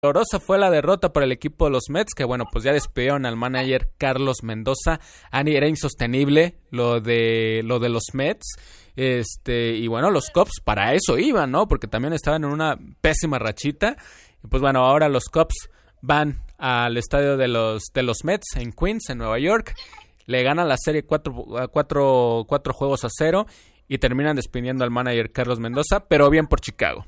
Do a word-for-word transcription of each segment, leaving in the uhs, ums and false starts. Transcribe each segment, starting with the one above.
dolorosa fue la derrota para el equipo de los Mets, que bueno, pues ya despidieron al manager Carlos Mendoza. Ani, era insostenible lo de lo de los Mets. Este, y bueno, los Cubs para eso iban, ¿no? Porque también estaban en una pésima rachita. Y pues bueno, ahora los Cubs van al estadio de los de los Mets en Queens, en Nueva York. Le ganan la serie cuatro, cuatro, cuatro juegos a cero y terminan despidiendo al manager Carlos Mendoza, pero bien por Chicago.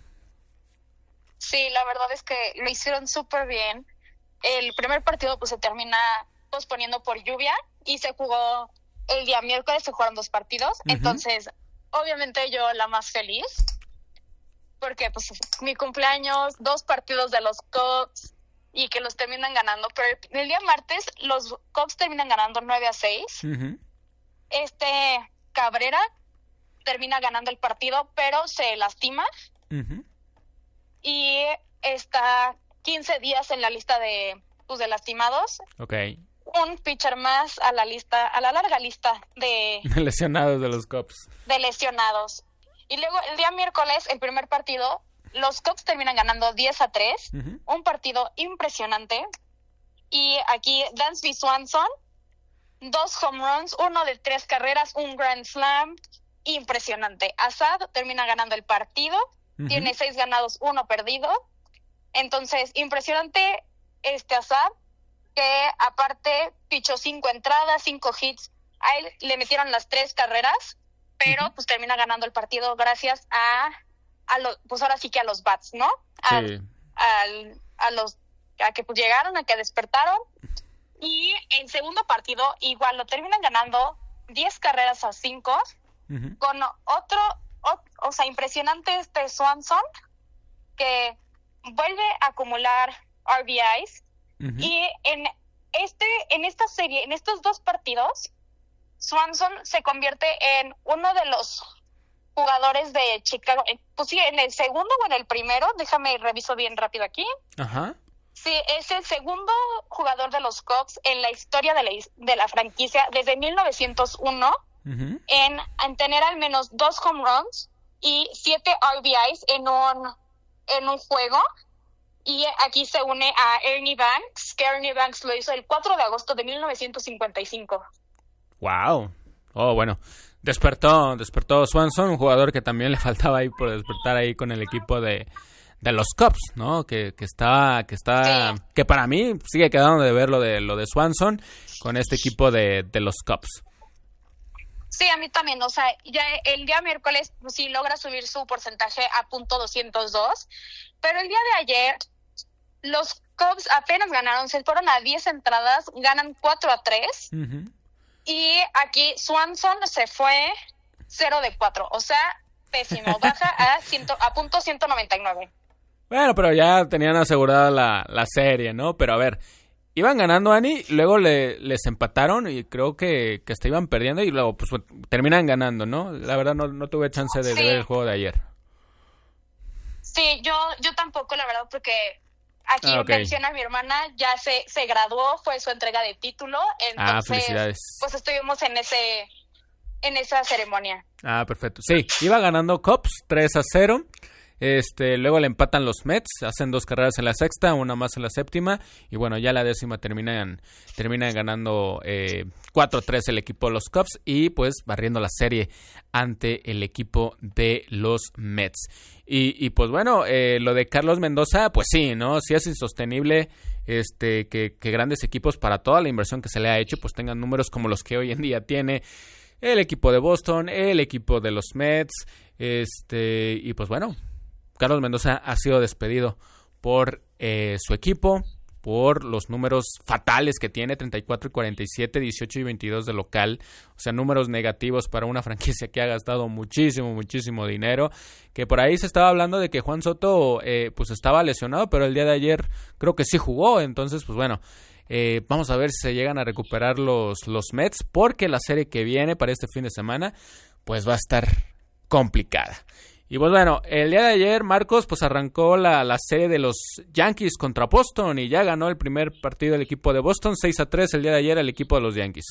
Sí, la verdad es que lo hicieron súper bien. El primer partido pues se termina posponiendo por lluvia y se jugó el día miércoles, se jugaron dos partidos. Uh-huh. Entonces, obviamente yo la más feliz, porque pues mi cumpleaños, dos partidos de los Cubs y que los terminan ganando. Pero el, el día martes los Cubs terminan ganando nueve a seis. Uh-huh. Este Cabrera termina ganando el partido, pero se lastima. Uh-huh. Y está quince días en la lista de, pues, de lastimados. Okay. Un pitcher más a la lista, a la larga lista de lesionados de los Cubs. De lesionados. Y luego el día miércoles, el primer partido, los Cubs terminan ganando diez a tres. Uh-huh. Un partido impresionante. Y aquí Dansby Swanson, dos home runs, uno de tres carreras, un grand slam. Impresionante. Assad termina ganando el partido. Uh-huh. Tiene seis ganados, uno perdido. Entonces, impresionante este Assad, que aparte pichó cinco entradas, cinco hits. A él le metieron las tres carreras, pero uh-huh. pues termina ganando el partido gracias a, a los, pues ahora sí que a los bats, ¿no? A, sí. al, a los a que pues llegaron, a que despertaron. Y en segundo partido, igual lo terminan ganando diez carreras a cinco, uh-huh. con otro. O, o sea, impresionante este Swanson, que vuelve a acumular R B Is. Uh-huh. Y en este en esta serie, en estos dos partidos, Swanson se convierte en uno de los jugadores de Chicago. Pues sí, en el segundo o en el primero, déjame reviso bien rápido aquí. Ajá. Sí, es el segundo jugador de los Cubs en la historia de la, de la franquicia desde mil novecientos uno. Uh-huh. En, en tener al menos dos home runs y siete R B Is en un en un juego. Y aquí se une a Ernie Banks, que Ernie Banks lo hizo el cuatro de agosto de mil novecientos cincuenta y cinco. Wow. Oh, bueno. Despertó, despertó Swanson, un jugador que también le faltaba ahí por despertar ahí con el equipo de, de los Cubs, ¿no? Que, que está, que está, sí. que para mí sigue quedando de ver lo de lo de Swanson con este equipo de, de los Cubs. Sí, a mí también, o sea, ya el día miércoles pues, sí logra subir su porcentaje a punto doscientos dos, pero el día de ayer los Cubs apenas ganaron, se fueron a diez entradas, ganan cuatro a tres, uh-huh. y aquí Swanson se fue cero de cuatro, o sea, pésimo, baja a, ciento, a punto ciento noventa y nueve. Bueno, pero ya tenían asegurada la, la serie, ¿no? Pero a ver, iban ganando, Ani, luego le, les empataron y creo que, que hasta iban perdiendo y luego pues terminan ganando, ¿no? La verdad no, no tuve chance de, sí. de ver el juego de ayer. Sí, yo yo tampoco, la verdad, porque aquí ah, okay. menciona a mi hermana, ya se, se graduó, fue su entrega de título, entonces ah, felicidades. Pues estuvimos en ese en esa ceremonia. Ah, perfecto. Sí, iba ganando Cubs tres a cero. Este, luego le empatan los Mets, hacen dos carreras en la sexta, una más en la séptima, y bueno, ya la décima terminan, terminan ganando eh, cuatro a tres el equipo de los Cubs, y pues barriendo la serie ante el equipo de los Mets. Y, y pues bueno, eh, lo de Carlos Mendoza, pues sí, ¿no? Sí es insostenible este, que, que grandes equipos, para toda la inversión que se le ha hecho, pues tengan números como los que hoy en día tiene el equipo de Boston, el equipo de los Mets, este, y pues bueno, Carlos Mendoza ha sido despedido por eh, su equipo, por los números fatales que tiene, treinta y cuatro y cuarenta y siete, dieciocho y veintidós de local, o sea, números negativos para una franquicia que ha gastado muchísimo, muchísimo dinero, que por ahí se estaba hablando de que Juan Soto eh, pues estaba lesionado, pero el día de ayer creo que sí jugó, entonces pues bueno, eh, vamos a ver si se llegan a recuperar los, los Mets, porque la serie que viene para este fin de semana pues va a estar complicada. Y pues bueno, el día de ayer, Marcos, pues arrancó la, la serie de los Yankees contra Boston y ya ganó el primer partido el equipo de Boston, seis a tres el día de ayer el equipo de los Yankees.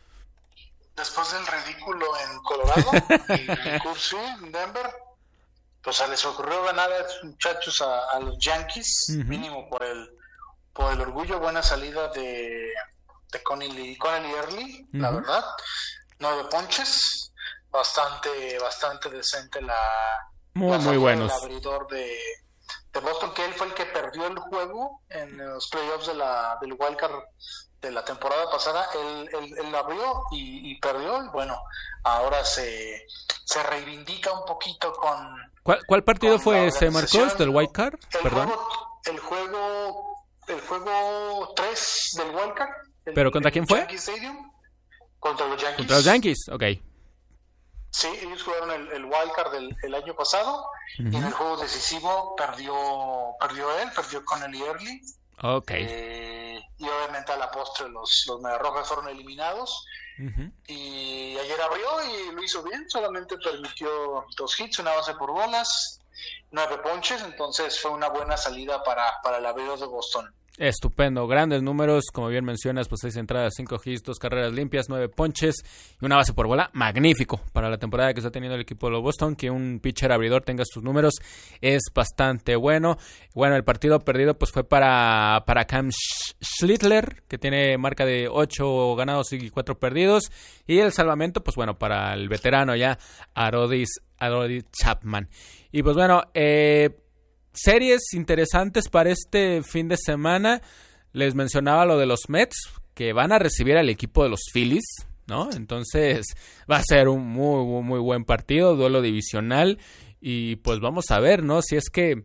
Después del ridículo en Colorado y el curso en Denver, pues se les ocurrió ganar a estos muchachos a, a los Yankees, uh-huh. mínimo por el por el orgullo. Buena salida de, de Conley, Conley Early, uh-huh. la verdad, nueve ponches, bastante bastante decente la muy la muy buenos. El abridor de, de Boston, que él fue el que perdió el juego en los playoffs de la del wildcard de la temporada pasada. Él, él, él abrió y, y perdió, y bueno, ahora se se reivindica un poquito con... ¿Cuál, cuál partido fue ese, Marcos, del wildcard? El Perdón. Juego, el juego el juego tres del wildcard. ¿Pero contra quién fue? Yankee Stadium, contra los Yankees. Contra los Yankees, ok. Sí, ellos jugaron el, el wildcard del el año pasado, uh-huh. y en el juego decisivo perdió perdió él, perdió con el Early. Ok. Eh, y obviamente a la postre los, los Mediarrojas fueron eliminados. Uh-huh. Y ayer abrió y lo hizo bien, solamente permitió dos hits, una base por bolas, nueve ponches, entonces fue una buena salida para, para el abridor de Boston. Estupendo, grandes números, como bien mencionas, pues seis entradas, cinco hits, dos carreras limpias, nueve ponches y una base por bola. Magnífico para la temporada que está teniendo el equipo de los Boston, que un pitcher abridor tenga estos números es bastante bueno. Bueno, el partido perdido pues fue para, para Cam Schlittler, que tiene marca de ocho ganados y cuatro perdidos, y el salvamento pues bueno, para el veterano ya Arodys, Arodys Chapman. Y pues bueno, eh... series interesantes para este fin de semana. Les mencionaba lo de los Mets, que van a recibir al equipo de los Phillies, ¿no? Entonces va a ser un muy, muy, muy buen partido, duelo divisional. Y pues vamos a ver, ¿no? Si es que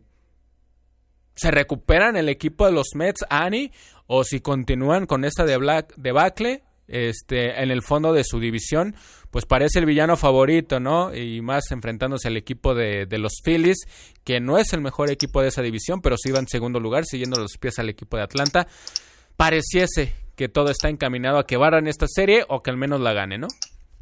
se recuperan el equipo de los Mets, Annie, o si continúan con esta de Black debacle. Este, en el fondo de su división, pues parece el villano favorito, ¿no? Y más enfrentándose al equipo de, de los Phillies, que no es el mejor equipo de esa división, pero sí va en segundo lugar, siguiendo los pies al equipo de Atlanta. Pareciese que todo está encaminado a que barran esta serie o que al menos la gane, ¿no?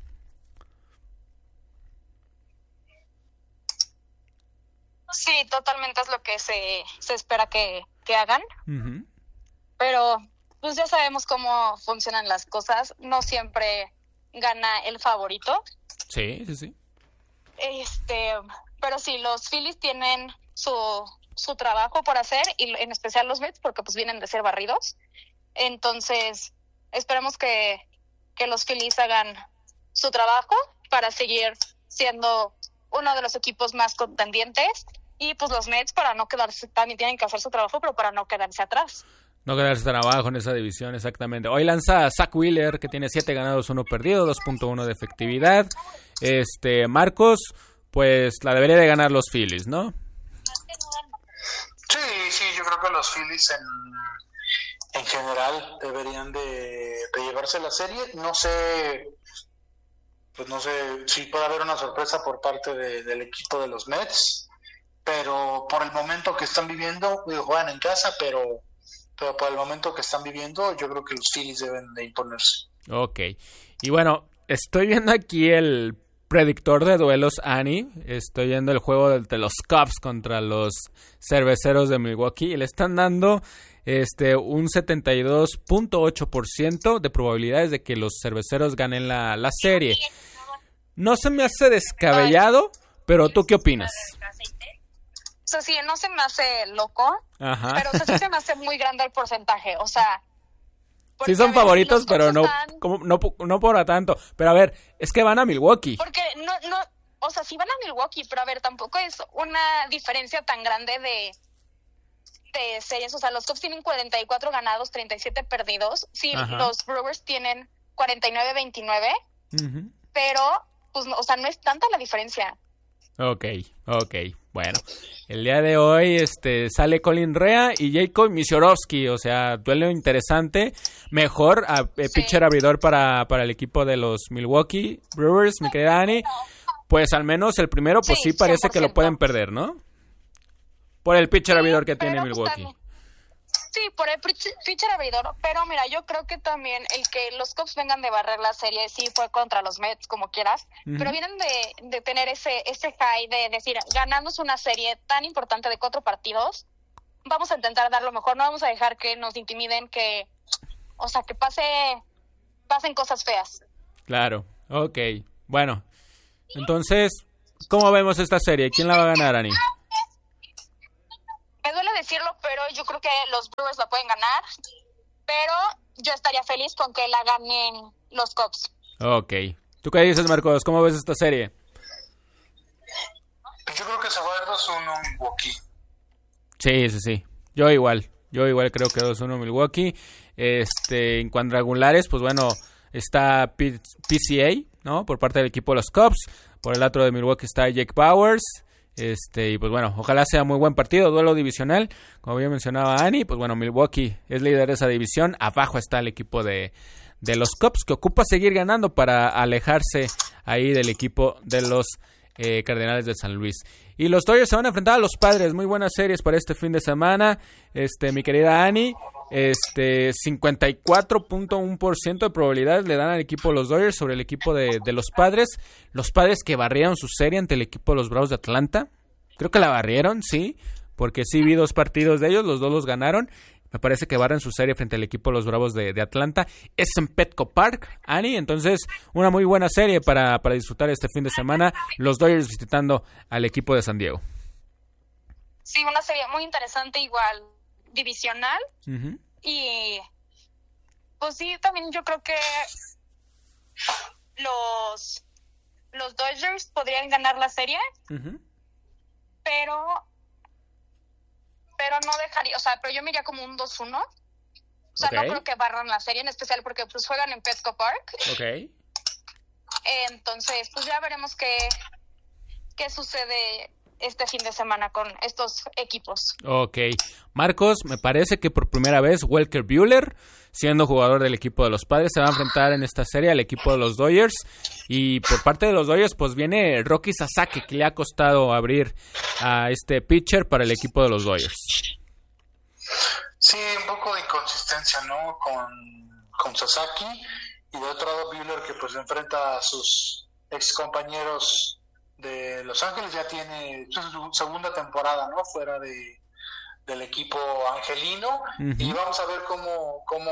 Sí, totalmente es lo que se, se espera que, que hagan. Uh-huh. Pero pues ya sabemos cómo funcionan las cosas. No siempre gana el favorito. Sí, sí, sí. Este, pero sí, los Phillies tienen su, su trabajo por hacer, y en especial los Mets, porque pues vienen de ser barridos. Entonces, esperemos que, que los Phillies hagan su trabajo para seguir siendo uno de los equipos más contendientes. Y pues los Mets, para no quedarse, también tienen que hacer su trabajo, pero para no quedarse atrás. No quedarse tan abajo en esa división, exactamente. Hoy lanza Zach Wheeler, que tiene siete ganados, uno perdido, dos punto uno de efectividad. Este, Marcos, pues la debería de ganar los Phillies, ¿no? Sí, sí, yo creo que los Phillies en, en general deberían de, de llevarse la serie. No sé, pues no sé si puede haber una sorpresa por parte de, del equipo de los Mets, pero por el momento que están viviendo, digo, juegan en casa, pero... pero por el momento que están viviendo, yo creo que los Phillies deben de imponerse. Ok. Y bueno, estoy viendo aquí el predictor de duelos, Annie. Estoy viendo el juego de, de los Cubs contra los Cerveceros de Milwaukee. Y le están dando este un setenta y dos punto ocho por ciento de probabilidades de que los Cerveceros ganen la, la serie. No se me hace descabellado, pero ¿tú qué opinas? O sea, sí, no se me hace loco, Ajá. pero o sea, sí se me hace muy grande el porcentaje, o sea... Sí son ver, favoritos, pero no, están... como, no no por tanto. Pero a ver, es que van a Milwaukee. Porque no, no, o sea, sí van a Milwaukee, pero a ver, tampoco es una diferencia tan grande de, de series. O sea, los Cubs tienen cuarenta y cuatro ganados, treinta y siete perdidos. Sí, Ajá. Los Brewers tienen cuarenta y nueve veintinueve, uh-huh. pero, pues, o sea, no es tanta la diferencia. Ok, ok. Bueno, el día de hoy este sale Colin Rea y Jacob Misiorowski, o sea, duelo interesante. Mejor a, eh, sí. pitcher abridor para, para el equipo de los Milwaukee Brewers, mi querida Dani. Pues al menos el primero, pues sí, sí parece cien por ciento que lo pueden perder, ¿no? Por el pitcher sí, abridor que tiene Milwaukee. Pues, sí, por el pitcher abridor, pero mira, yo creo que también el que los Cubs vengan de barrer la serie, sí fue contra los Mets, como quieras, uh-huh. pero vienen de, de tener ese ese high de decir, ganamos una serie tan importante de cuatro partidos, vamos a intentar dar lo mejor, no vamos a dejar que nos intimiden, que, o sea, que pase pasen cosas feas. Claro, ok, bueno, entonces ¿Cómo vemos esta serie? ¿Quién la va a ganar, Ani? Me duele decirlo, pero yo creo que los Brewers la pueden ganar, pero yo estaría feliz con que la ganen los Cubs. Ok. ¿Tú qué dices, Marcos? ¿Cómo ves esta serie? Yo creo que se va a ver dos uno Milwaukee. Sí, sí, sí. Yo igual. Yo igual creo que dos uno Milwaukee. Este, en cuadrangulares, pues bueno, está P- PCA, ¿no? Por parte del equipo de los Cubs. Por el otro de Milwaukee está Jake Bauers. Este, y pues bueno, ojalá sea muy buen partido, duelo divisional. Como bien mencionaba Ani, pues bueno, Milwaukee es líder de esa división. Abajo está el equipo de, de los Cubs, que ocupa seguir ganando para alejarse ahí del equipo de los eh, Cardenales de San Luis. Y los Dodgers se van a enfrentar a los Padres. Muy buenas series para este fin de semana. Este, mi querida Ani, este, cincuenta y cuatro punto uno por ciento de probabilidades le dan al equipo de los Dodgers sobre el equipo de, de los Padres. Los Padres que barrieron su serie ante el equipo de los Bravos de Atlanta. Creo que la barrieron, sí, porque sí vi dos partidos de ellos, los dos los ganaron. Me parece que barren su serie frente al equipo de los Bravos de, de Atlanta. Es en Petco Park, Ani. Entonces, una muy buena serie para, para disfrutar este fin de semana. Los Dodgers visitando al equipo de San Diego. Sí, una serie muy interesante, igual divisional. Uh-huh. Y pues sí, también yo creo que los, los Dodgers podrían ganar la serie. Uh-huh. Pero... pero no dejaría, o sea, pero yo me iría como un dos uno. O sea, okay. No creo que barran la serie, en especial porque pues juegan en Petco Park. Ok. Entonces, pues ya veremos qué, qué sucede este fin de semana con estos equipos. Ok. Marcos, me parece que por primera vez Walker Buehler, siendo jugador del equipo de los Padres, se va a enfrentar en esta serie al equipo de los Dodgers. Y por parte de los Dodgers, pues viene Rocky Sasaki, que le ha costado abrir a este pitcher para el equipo de los Dodgers. Sí, un poco de inconsistencia, ¿no? Con, con Sasaki. Y de otro lado, Buehler, que pues enfrenta a sus ex compañeros de Los Ángeles. Ya tiene su segunda temporada, ¿no? Fuera de del equipo angelino. Uh-huh. Y vamos a ver cómo cómo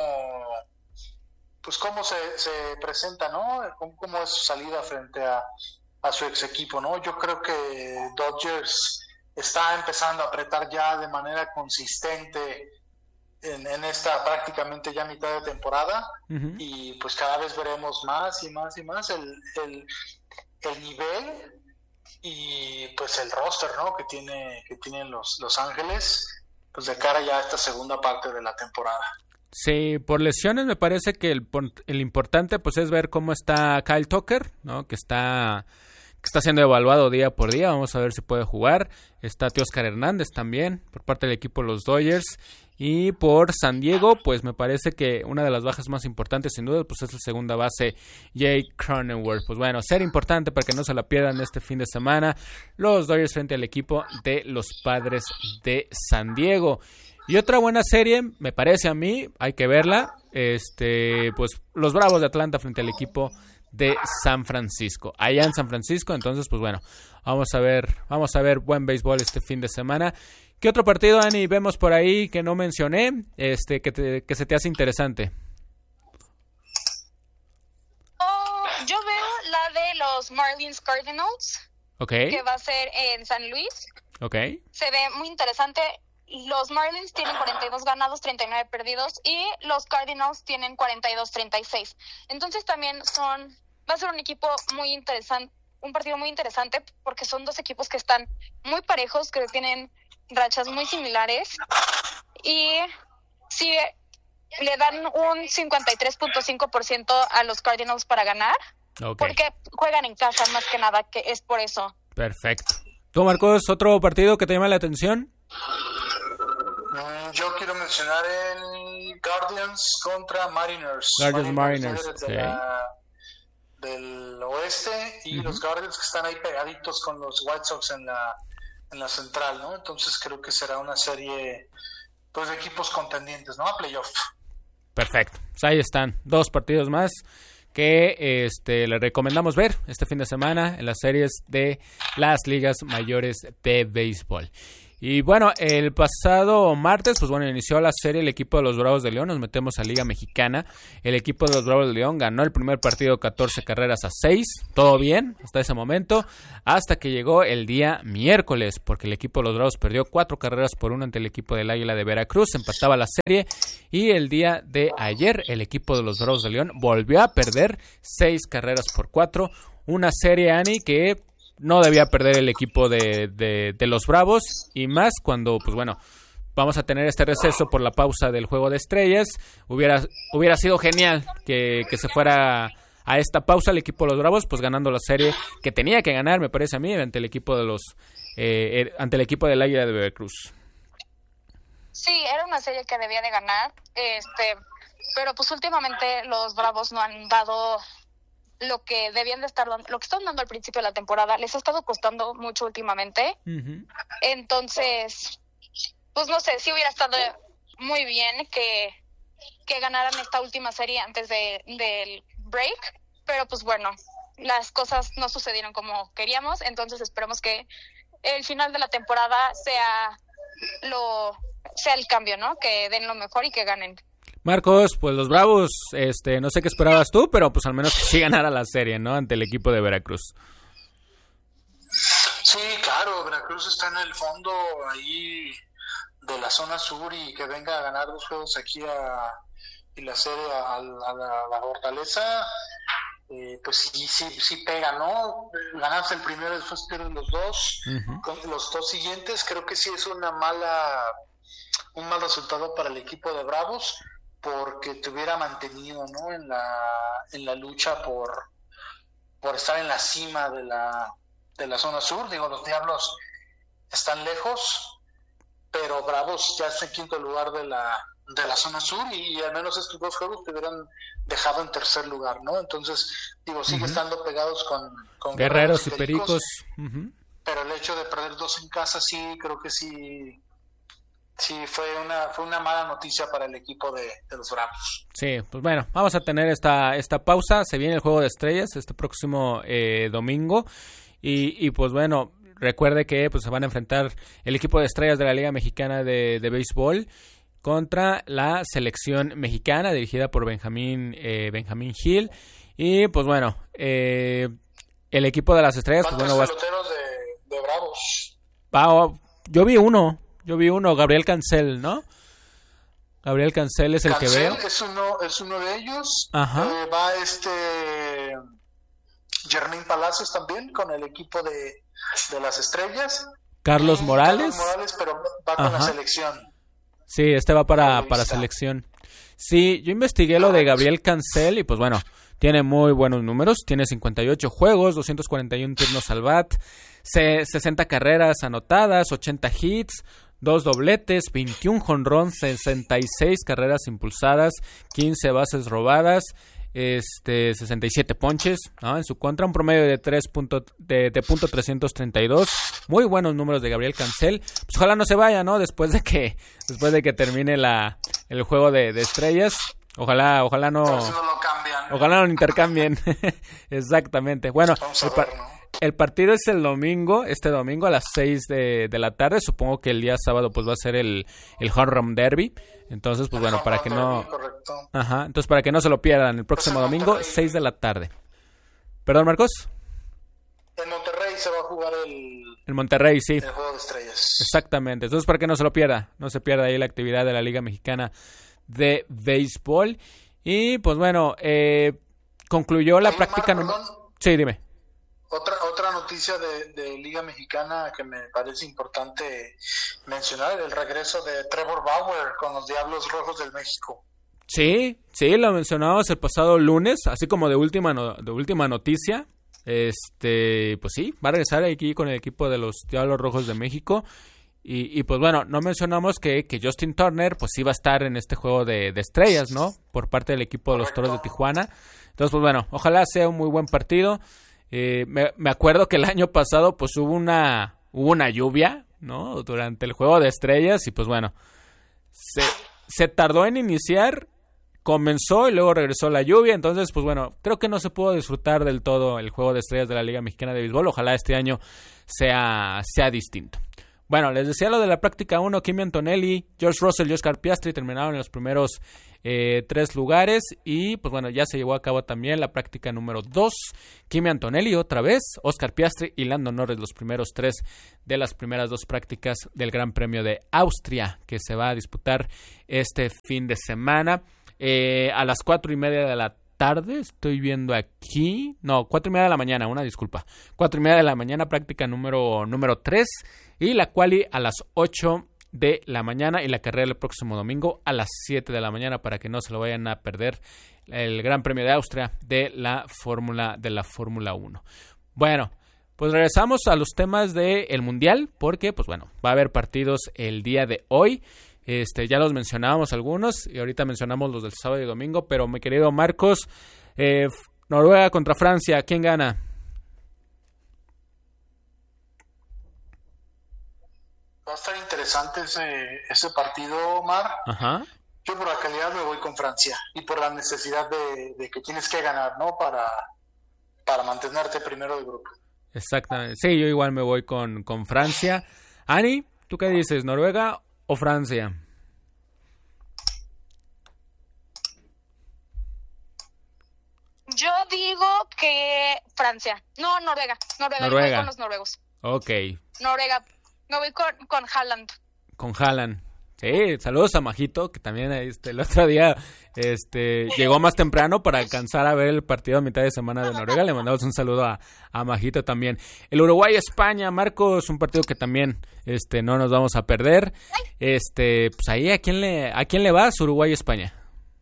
pues cómo se, se presenta, ¿no? Cómo, cómo es su salida frente a, a su ex equipo, ¿no? Yo creo que Dodgers está empezando a apretar ya de manera consistente en, en esta prácticamente ya mitad de temporada. Uh-huh. Y pues cada vez veremos más y más y más el, el, el nivel y pues el roster, ¿no? que tiene que tienen los Los Ángeles, pues de cara ya a esta segunda parte de la temporada. Sí, por lesiones me parece que el, el importante pues es ver cómo está Kyle Tucker, ¿no? Que está que está siendo evaluado día por día. Vamos a ver si puede jugar. Está Teóscar Hernández también por parte del equipo de los Dodgers. Y por San Diego, pues me parece que una de las bajas más importantes sin duda pues es la segunda base, Jake Cronenworth. Pues bueno, ser importante para que no se la pierdan este fin de semana los Dodgers frente al equipo de los Padres de San Diego. Y otra buena serie, me parece a mí, hay que verla, este, pues los Bravos de Atlanta frente al equipo de San Francisco, allá en San Francisco. Entonces pues bueno, vamos a ver, vamos a ver buen béisbol este fin de semana. ¿Qué otro partido, Ani, vemos por ahí que no mencioné, este, que, te, que se te hace interesante? Oh, yo veo la de los Marlins Cardinals, okay. que va a ser en San Luis. Okay. Se ve muy interesante. Los Marlins tienen cuarenta y dos ganados, treinta y nueve perdidos, y los Cardinals tienen cuarenta y dos, treinta y seis. Entonces también son, va a ser un equipo muy interesante, un partido muy interesante, porque son dos equipos que están muy parejos, que tienen rachas muy similares, y si le dan un cincuenta y tres punto cinco por ciento a los Cardinals para ganar, okay. Porque juegan en casa más que nada, que es por eso. Perfecto. ¿Tú, Marcos, otro partido que te llama la atención? Yo quiero mencionar el Guardians contra Mariners. Guardians Mariners, Mariners okay. de la, del oeste, y uh-huh. los Guardians que están ahí pegaditos con los White Sox en la en la central, ¿no? Entonces creo que será una serie pues de equipos contendientes, ¿no? A playoff. Perfecto. Pues ahí están dos partidos más que este le recomendamos ver este fin de semana en las series de las ligas mayores de béisbol. Y bueno, el pasado martes, pues bueno, inició la serie el equipo de los Bravos de León, nos metemos a Liga Mexicana. El equipo de los Bravos de León ganó el primer partido catorce carreras a seis, todo bien hasta ese momento, hasta que llegó el día miércoles, porque el equipo de los Bravos perdió cuatro carreras por uno ante el equipo del Águila de Veracruz, empataba la serie, y el día de ayer el equipo de los Bravos de León volvió a perder seis carreras por cuatro, una serie, Ani, que no debía perder el equipo de, de, de los Bravos, y más cuando, pues bueno, vamos a tener este receso por la pausa del Juego de Estrellas. Hubiera, hubiera sido genial que, que se fuera a esta pausa el equipo de los Bravos, pues ganando la serie que tenía que ganar, me parece a mí, ante el equipo de los eh, ante el equipo del Águila de Veracruz. Sí, era una serie que debía de ganar, este, pero pues últimamente los Bravos no han dado lo que debían de estar dando, lo que están dando al principio de la temporada. Les ha estado costando mucho últimamente. Uh-huh. Entonces, pues no sé, sí hubiera estado muy bien que, que ganaran esta última serie antes de del break, pero pues bueno, las cosas no sucedieron como queríamos, entonces esperemos que el final de la temporada sea lo sea el cambio, ¿no? Que den lo mejor y que ganen. Marcos, pues los Bravos, este, no sé qué esperabas tú, pero pues al menos que sí ganara la serie, ¿no? Ante el equipo de Veracruz. Sí, claro, Veracruz está en el fondo ahí de la zona sur, y que venga a ganar dos juegos aquí a, y la serie a, a, la, a la Fortaleza, eh, pues sí, sí, sí pega, ¿no? Ganarse el primero, después pierden los dos, uh-huh. Con los dos siguientes, creo que sí es una mala, un mal resultado para el equipo de Bravos, porque te hubiera mantenido, ¿no? En la en la lucha por por estar en la cima de la de la zona sur. Digo, los Diablos están lejos, pero Bravos ya está en quinto lugar de la de la zona sur, y, y al menos estos dos juegos te hubieran dejado en tercer lugar, ¿no? Entonces, digo, sigue uh-huh. estando pegados con, con Guerreros y Pericos, uh-huh. pero el hecho de perder dos en casa, sí, creo que sí Sí, fue una fue una mala noticia para el equipo de, de los Bravos. Sí, pues bueno, vamos a tener esta esta pausa. Se viene el Juego de Estrellas este próximo eh, domingo. Y, y pues bueno, recuerde que pues se van a enfrentar el equipo de Estrellas de la Liga Mexicana de, de Béisbol contra la selección mexicana dirigida por Benjamín, eh, Benjamín Gil. Y pues bueno, eh, el equipo de las Estrellas... ¿Cuántos pues, bueno, peloteros de, de Bravos? Va, yo vi uno. Yo vi uno, Gabriel Cancel, ¿no? Gabriel Cancel es el Cancel que veo. es uno, es uno de ellos. Ajá. Eh, va este Jermín Palacios también con el equipo de, de las Estrellas. Carlos y Morales. Carlos Morales, pero va con Ajá. la selección. Sí, este va para, para selección. Sí, yo investigué lo de Gabriel Cancel y pues bueno, tiene muy buenos números. Tiene cincuenta y ocho juegos, doscientos cuarenta y uno turnos al bat, sesenta carreras anotadas, ochenta hits, dos dobletes, veintiún jonrón, sesenta y seis carreras impulsadas, quince bases robadas, este sesenta y siete ponches, ¿no? En su contra, un promedio de tres punto, de, de punto trescientos treinta y dos. Muy buenos números de Gabriel Cancel. Pues ojalá no se vaya, ¿no? Después de que después de que termine la el juego de, de estrellas. Ojalá, ojalá no, no lo cambian. Ojalá no lo intercambien. Exactamente. Bueno, Vamos a el, par- ver, ¿no? El partido es el domingo, este domingo a las seis de, de la tarde. Supongo que el día sábado pues va a ser el, el Home Run Derby. Entonces, pues el bueno, para que derby, no... Correcto. Ajá, entonces para que no se lo pierdan el próximo pues domingo, seis de la tarde. ¿Perdón, Marcos? En Monterrey se va a jugar el... En Monterrey, sí. El Juego de Estrellas. Exactamente, entonces para que no se lo pierda. No se pierda ahí la actividad de la Liga Mexicana de Béisbol. Y pues bueno, eh, concluyó la Omar, práctica... Perdón. Sí, dime. Otra otra noticia de, de Liga Mexicana que me parece importante mencionar, el regreso de Trevor Bauer con los Diablos Rojos del México. Sí, sí, lo mencionábamos el pasado lunes, así como de última no, de última noticia. Este, pues sí, va a regresar aquí con el equipo de los Diablos Rojos de México. Y, y pues bueno, no mencionamos que, que Justin Turner pues iba a estar en este juego de, de estrellas, ¿no? Por parte del equipo de los Toros de Tijuana. Entonces, pues bueno, ojalá sea un muy buen partido. Eh, me, me acuerdo que el año pasado pues hubo una hubo una lluvia, ¿no? Durante el juego de estrellas y pues bueno, se, se tardó en iniciar, comenzó y luego regresó la lluvia, entonces pues bueno, creo que no se pudo disfrutar del todo el juego de estrellas de la Liga Mexicana de Béisbol. Ojalá este año sea, sea distinto. bueno, les decía lo de la práctica uno, Kimi Antonelli, George Russell y Oscar Piastri terminaron en los primeros eh, tres lugares y pues bueno, ya se llevó a cabo también la práctica número dos, Kimi Antonelli otra vez, Oscar Piastri y Lando Norris, los primeros tres de las primeras dos prácticas del Gran Premio de Austria, que se va a disputar este fin de semana eh, a las cuatro y media de la tarde, estoy viendo aquí, no, cuatro y media de la mañana, una disculpa, cuatro y media de la mañana, práctica número número tres, y la quali a las ocho de la mañana, y la carrera el próximo domingo a las siete de la mañana, para que no se lo vayan a perder el Gran Premio de Austria de la Fórmula de la Fórmula uno. Bueno, pues regresamos a los temas del Mundial, porque pues bueno, va a haber partidos el día de hoy. Este, ya los mencionábamos algunos y ahorita mencionamos los del sábado y domingo, pero mi querido Marcos, eh, Noruega contra Francia, ¿quién gana? Va a estar interesante ese, ese partido, Omar. Ajá. Yo por la calidad me voy con Francia y por la necesidad de, de que tienes que ganar, ¿no? Para, para mantenerte primero del grupo. Exactamente, sí, yo igual me voy con, con Francia. Ani, ¿tú qué dices, Noruega o Francia? Yo digo que Francia. No, Noruega. Noruega. Noruega. Me voy con los noruegos. Ok. Noruega. Me voy con, con Haaland. Con Haaland. Sí, saludos a Majito, que también este, el otro día este, llegó más temprano para alcanzar a ver el partido a mitad de semana de Noruega. Le mandamos un saludo a, a Majito también. El Uruguay-España, Marcos, un partido que también este, no nos vamos a perder. Este, pues ahí, ¿a quién le, a quién le vas, Uruguay-España?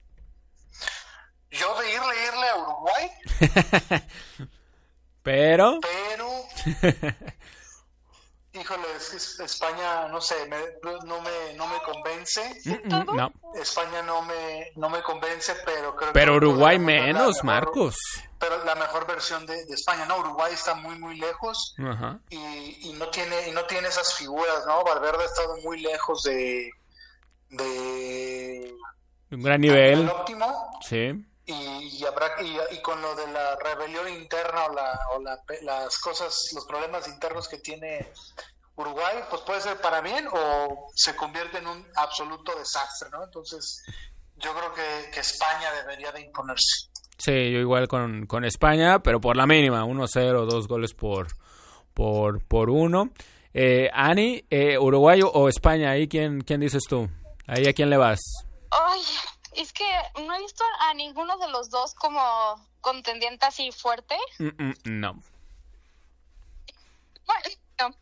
Yo de irle, irle a Uruguay. Pero... Pero... Híjole, es que España, no sé, me, no me no me convence. Mm-mm, no. España no me no me convence, pero creo pero que... Pero Uruguay menos, mejor, Marcos. Pero la mejor versión de, de España, ¿no? Uruguay está muy, muy lejos. Ajá. y, y no tiene y no tiene esas figuras, ¿no? Valverde ha estado muy lejos de... de un gran nivel. óptimo. Sí. Y, y habrá y, y con lo de la rebelión interna o, la, o la, las cosas, los problemas internos que tiene Uruguay, pues puede ser para bien o se convierte en un absoluto desastre, ¿no? Entonces yo creo que, que España debería de imponerse. Sí, yo igual con, con España, pero por la mínima, uno cero, dos goles por por por uno. Eh, Ani, eh, ¿Uruguay o España? Ahí quién quién dices tú? Ahí ¿a quién le vas? Ay, es que no he visto a ninguno de los dos como contendiente así fuerte. Mm-mm, no. Bueno, no.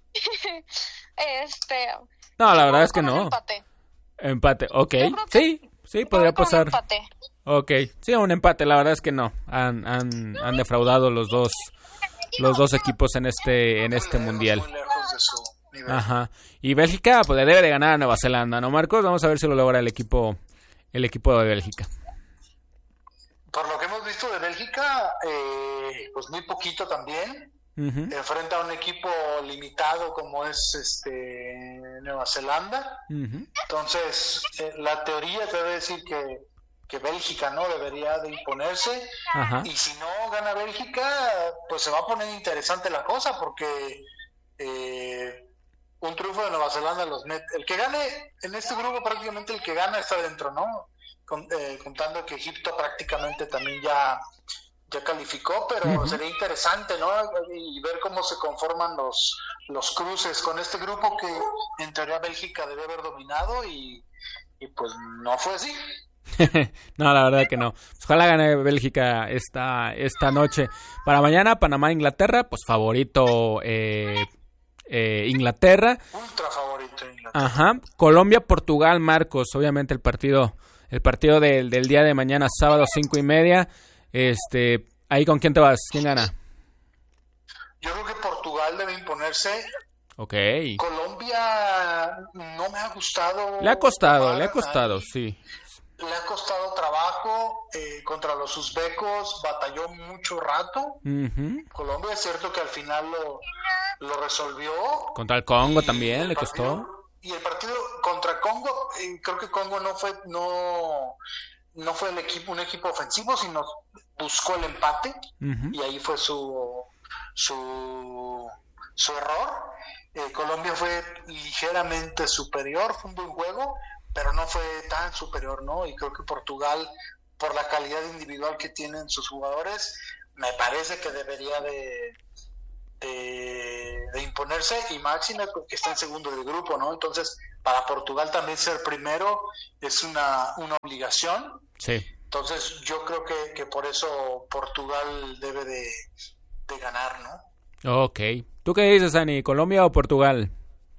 este. No, la verdad es que no. Empate. Empate, ok. Sí, sí, podría pasar. Un empate. Ok, sí, un empate, la verdad es que no. Han, han, han defraudado los dos los dos equipos en este en este mundial. Muy lejos de su nivel. Ajá. Y Bélgica pues debe de ganar a Nueva Zelanda, ¿no, Marcos? Vamos a ver si lo logra el equipo el equipo de Bélgica. Por lo que hemos visto de Bélgica, eh, pues muy poquito también. Uh-huh. Enfrenta a un equipo limitado como es este Nueva Zelanda. Uh-huh. Entonces, eh, la teoría debe decir que, que Bélgica no debería de imponerse. Uh-huh. Y si no gana Bélgica, pues se va a poner interesante la cosa porque eh, un triunfo de Nueva Zelanda los mete. El que gane en este grupo, prácticamente el que gana está dentro, ¿no? Con, eh, contando que Egipto prácticamente también ya, ya calificó, pero uh-huh. sería interesante, ¿no? Y ver cómo se conforman los, los cruces con este grupo que en teoría Bélgica debe haber dominado y, y pues no fue así. No, la verdad que no. Ojalá gane Bélgica esta, esta noche. Para mañana, Panamá-Inglaterra, pues favorito eh, eh, Inglaterra. Ultra favorito Inglaterra. Ajá. Colombia-Portugal, Marcos. Obviamente el partido el partido del, del día de mañana, sábado, cinco y media. Este, ahí con quién te vas, ¿quién gana? Yo creo que Portugal debe imponerse. Ok. Colombia no me ha gustado. Le ha costado, le ha costado, ahí. Sí. Le ha costado trabajo eh, contra los uzbecos, batalló mucho rato. Uh-huh. Colombia es cierto que al final lo, lo resolvió. Contra el Congo también le partido, costó. Y el partido contra Congo, eh, creo que Congo no fue no no fue el equipo un equipo ofensivo, sino buscó el empate uh-huh. y ahí fue su su su error. Eh, Colombia fue ligeramente superior, fue un buen juego, pero no fue tan superior, ¿no? Y creo que Portugal, por la calidad individual que tienen sus jugadores, me parece que debería de, de, de imponerse, y máxima porque está en segundo del grupo, ¿no? Entonces, para Portugal también ser primero es una, una obligación. Sí. Entonces, yo creo que, que por eso Portugal debe de, de ganar, ¿no? Ok. ¿Tú qué dices, Ani? ¿Colombia o Portugal?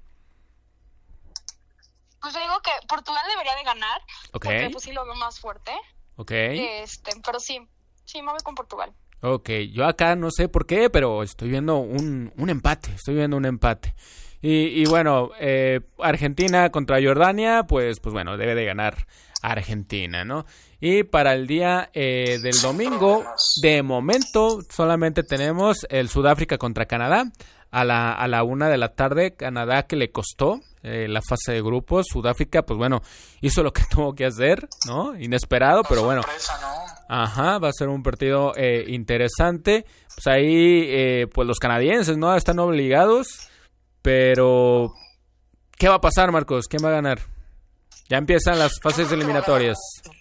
Pues yo digo que Portugal debería de ganar, Ok. porque pues sí lo veo más fuerte. Ok. Este, pero sí, sí me voy con Portugal. Ok, yo acá no sé por qué, pero estoy viendo un, un empate, estoy viendo un empate. Y, y bueno, eh, Argentina contra Jordania, pues, pues bueno, debe de ganar Argentina, ¿no? Y para el día eh, del domingo, de momento, solamente tenemos el Sudáfrica contra Canadá a la, a la una de la tarde. Canadá, que le costó eh, la fase de grupos. Sudáfrica, pues bueno, hizo lo que tuvo que hacer, ¿no? Inesperado, pero bueno. Sorpresa, ¿no? Ajá, va a ser un partido eh, interesante. Pues ahí, eh, pues los canadienses, ¿no? Están obligados, pero ¿qué va a pasar, Marcos? ¿Quién va a ganar? Ya empiezan las fases eliminatorias.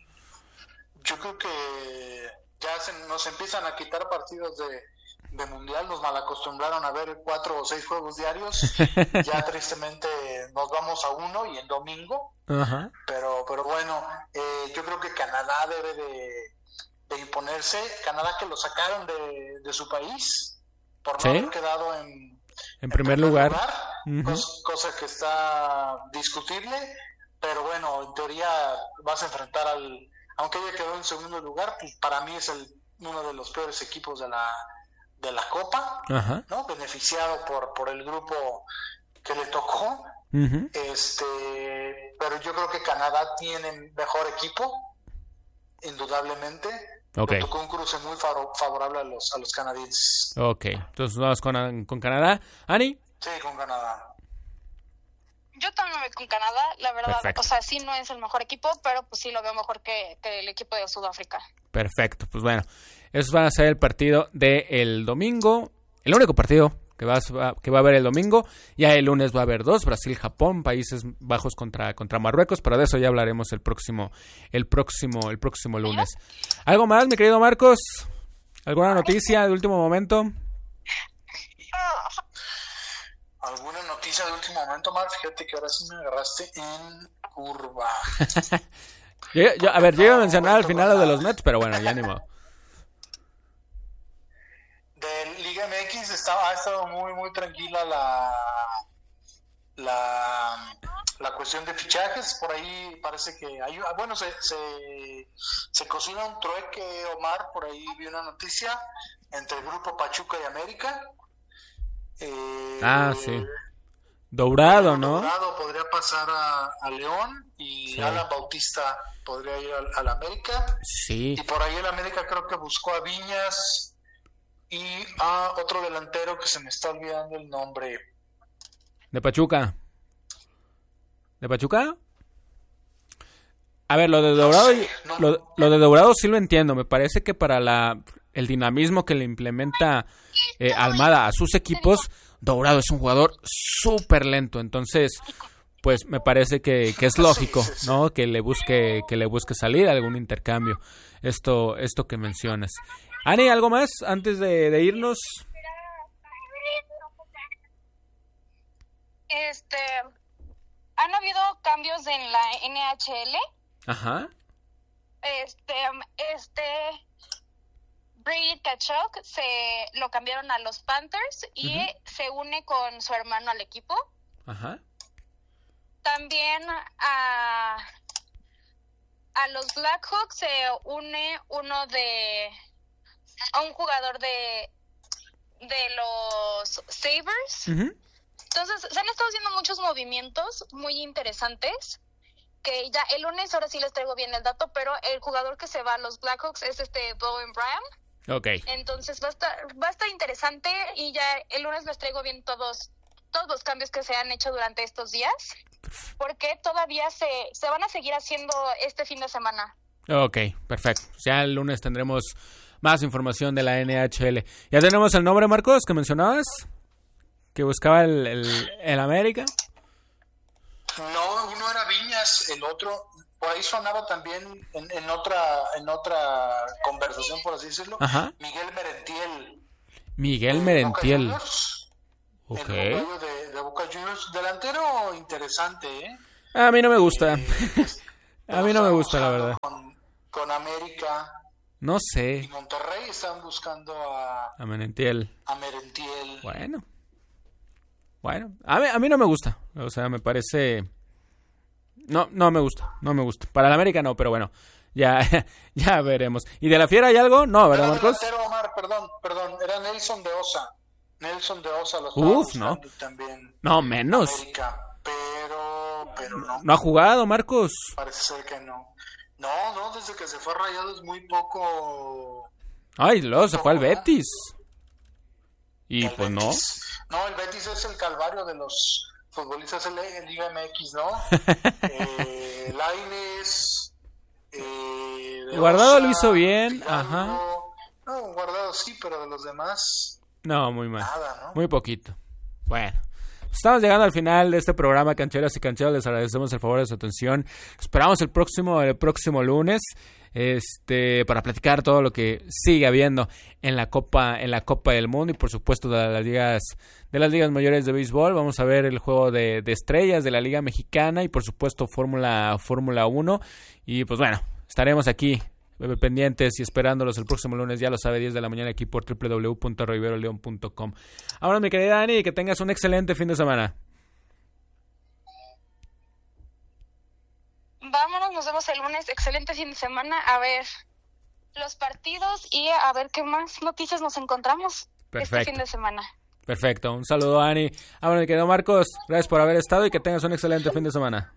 Yo creo que ya se, nos empiezan a quitar partidos de, de mundial, nos malacostumbraron a ver cuatro o seis juegos diarios. Ya tristemente nos vamos a uno y el domingo. Ajá. Pero, pero bueno, eh, yo creo que Canadá debe de, de imponerse. Canadá, que lo sacaron de, de su país por no ¿Sí? haber quedado en, En en primer primer lugar. lugar, Ujú. cos- cosa que está discutible. Pero bueno, en teoría vas a enfrentar al, aunque haya quedado en segundo lugar, pues para mí es el, uno de los peores equipos de la de la Copa, Ajá. ¿no? Beneficiado por por el grupo que le tocó. Ujú. Este, pero yo creo que Canadá tiene mejor equipo, indudablemente. Ok. Le tocó un cruce muy faro- favorable a los a los canadienses. Ok, entonces vamos con, con Canadá. Ani. Sí, con Canadá. Yo también me voy con Canadá, la verdad. Perfecto. O sea, sí no es el mejor equipo, pero pues sí lo veo mejor que, que el equipo de Sudáfrica. Perfecto, pues bueno, esos van a ser el partido del domingo, el único partido que va, a, que va a haber el domingo. Ya el lunes va a haber dos, Brasil-Japón, Países Bajos contra, contra Marruecos, pero de eso ya hablaremos el próximo, el próximo, el próximo lunes. ¿Algo más, mi querido Marcos? ¿Alguna noticia de último momento? ¿Alguna noticia de último momento, Mar? Fíjate que ahora sí me agarraste en curva. yo, yo, a ver, yo iba a mencionar al final lo de los Nets, pero bueno, ya ni modo. De Liga M X estaba, ha estado muy, muy tranquila la, la, la cuestión de fichajes. Por ahí parece que hay, bueno, se, se, se cocina un trueque, Omar. Por ahí vi una noticia entre el grupo Pachuca y América. Eh, Ah, sí. Dourado, ¿no? Dourado podría pasar a, a León y Sí. Alan Bautista podría ir al, al América. Sí. Y por ahí el América creo que buscó a Viñas y a otro delantero que se me está olvidando el nombre. De Pachuca. ¿De Pachuca? A ver, lo de Dourado, sé, no. lo, lo de Dourado sí lo entiendo. Me parece que para la el dinamismo que le implementa eh, Almada a sus equipos, Dourado es un jugador súper lento. Entonces, pues me parece que, que es lógico, Sí, sí, sí. ¿no? Que le busque que le busque salir algún intercambio. Esto esto que mencionas. Ani, ¿algo más antes de, de irnos? Este, han habido cambios en la N H L. Ajá. Este, este, Brady Tkachuk se lo cambiaron a los Panthers y Ujú. se une con su hermano al equipo. Ajá. También a a los Blackhawks se une uno de a un jugador de de los Sabres. Ujú. Entonces, se han estado haciendo muchos movimientos muy interesantes, que ya el lunes ahora sí les traigo bien el dato, pero el jugador que se va a los Blackhawks es este Bowen Bryant. Ok. Entonces va a estar va a estar interesante y ya el lunes les traigo bien todos todos los cambios que se han hecho durante estos días, porque todavía se se van a seguir haciendo este fin de semana. Ok, perfecto. Ya el lunes tendremos más información de la N H L. ¿Ya tenemos el nombre, Marcos, que mencionabas? que buscaba el, el, el América. No, uno era Viñas, el otro, por ahí sonaba también en, en otra en otra conversación, por así decirlo, Ajá. Miguel Merentiel. Miguel Merentiel. Boca Juniors, ok. El de, de Boca Juniors, delantero interesante, ¿eh? A mí no me gusta. Eh, A mí no me gusta, la verdad. Con, con América. No sé. Y Monterrey están buscando a, a Merentiel. A Merentiel. Bueno. Bueno, a mí, a mí no me gusta. O sea, me parece... No, no me gusta. No me gusta. Para la América no, pero bueno. Ya, ya veremos. ¿Y de la Fiera hay algo? No, ¿verdad, Marcos? Delantero, Omar, perdón, perdón. Era Nelson de Osa. Nelson de Osa lo Uf, no. También. No, menos. América, pero, pero no. ¿No ha jugado, Marcos? Parece ser que no. No, no, desde que se fue a Rayados muy poco. Ay, luego se fue al ¿verdad? Betis. Y El pues Betis. no. No, el Betis es el calvario de los futbolistas en Liga M X, ¿no? eh, Lainez. Eh, Guardado Osa, lo hizo bien, Fidalgo. ajá. No, Guardado sí, pero de los demás. No, muy mal. Nada, ¿no? Muy poquito. Bueno. Estamos llegando al final de este programa, cancheras y cancheros. Les agradecemos el favor de su atención. Esperamos el próximo, el próximo lunes, este, para platicar todo lo que sigue habiendo en la Copa, en la Copa del Mundo y por supuesto de las ligas, de las ligas mayores de béisbol. Vamos a ver el juego de, de estrellas de la Liga Mexicana y por supuesto Fórmula, Fórmula uno. Y pues bueno, estaremos aquí pendientes y esperándolos el próximo lunes, ya lo sabe, diez de la mañana aquí por doble u doble u doble u punto rivero león punto com. Ahora, mi querida Dani, que tengas un excelente fin de semana. Vámonos, nos vemos el lunes. Excelente fin de semana. A ver los partidos y a ver qué más noticias nos encontramos. Perfecto. Este fin de semana. Perfecto. Un saludo, Dani. Ahora, mi querido Marcos, gracias por haber estado y que tengas un excelente fin de semana.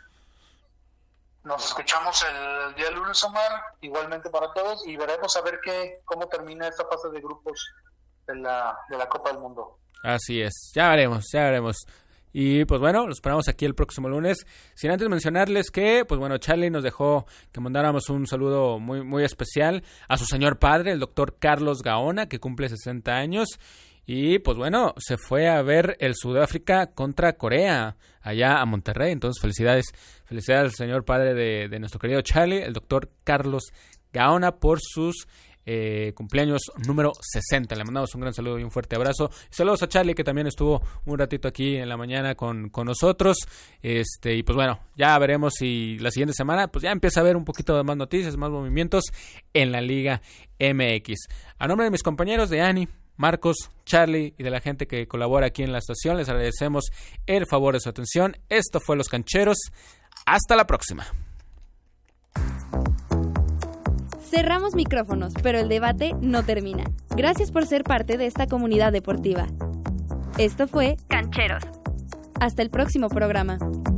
Nos escuchamos el día lunes, Omar, igualmente para todos, y veremos a ver qué cómo termina esta fase de grupos de la, de la Copa del Mundo. Así es, ya veremos, ya veremos. Y pues bueno, los esperamos aquí el próximo lunes. Sin antes mencionarles que, pues bueno, Charlie nos dejó que mandáramos un saludo muy, muy especial a su señor padre, el doctor Carlos Gaona, que cumple sesenta años. Y pues bueno, se fue a ver el Sudáfrica contra Corea, allá a Monterrey. Entonces felicidades, felicidades al señor padre de, de nuestro querido Charlie, el doctor Carlos Gaona, por sus eh, cumpleaños número sesenta. Le mandamos un gran saludo y un fuerte abrazo. Y saludos a Charlie, que también estuvo un ratito aquí en la mañana con, con nosotros. Este, y pues bueno, ya veremos si la siguiente semana pues ya empieza a haber un poquito de más noticias, más movimientos en la Liga M X. A nombre de mis compañeros, de Ani, Marcos, Charlie y de la gente que colabora aquí en la estación, les agradecemos el favor de su atención. Esto fue Los Cancheros. Hasta la próxima. Cerramos micrófonos, pero el debate no termina. Gracias por ser parte de esta comunidad deportiva. Esto fue Cancheros. Hasta el próximo programa.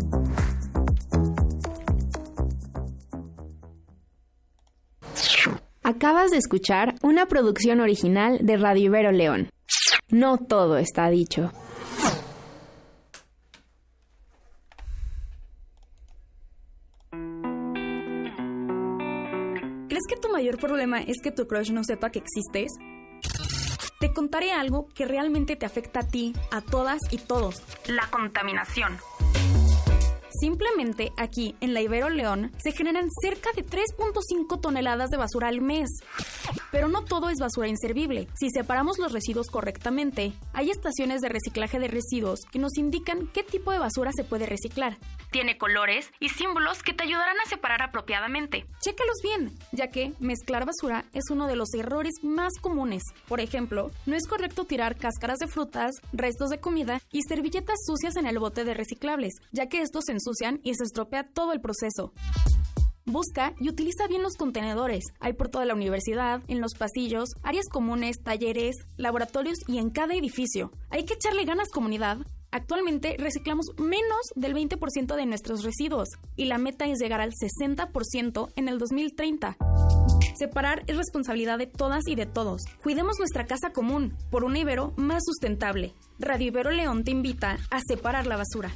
Acabas de escuchar una producción original de Radio Ibero León. No todo está dicho. ¿Crees que tu mayor problema es que tu crush no sepa que existes? Te contaré algo que realmente te afecta a ti, a todas y todos. La contaminación. Simplemente aquí, en la Ibero León, se generan cerca de tres punto cinco toneladas de basura al mes. Pero no todo es basura inservible. Si separamos los residuos correctamente, hay estaciones de reciclaje de residuos que nos indican qué tipo de basura se puede reciclar. Tiene colores y símbolos que te ayudarán a separar apropiadamente. Chécalos bien, ya que mezclar basura es uno de los errores más comunes. Por ejemplo, no es correcto tirar cáscaras de frutas, restos de comida y servilletas sucias en el bote de reciclables, ya que estos se ensucian y se estropea todo el proceso. Busca y utiliza bien los contenedores. Hay por toda la universidad, en los pasillos, áreas comunes, talleres, laboratorios y en cada edificio. Hay que echarle ganas, comunidad. Actualmente reciclamos menos del veinte por ciento de nuestros residuos y la meta es llegar al sesenta por ciento en el dos mil treinta. Separar es responsabilidad de todas y de todos. Cuidemos nuestra casa común por un Ibero más sustentable. Radio Ibero León te invita a separar la basura.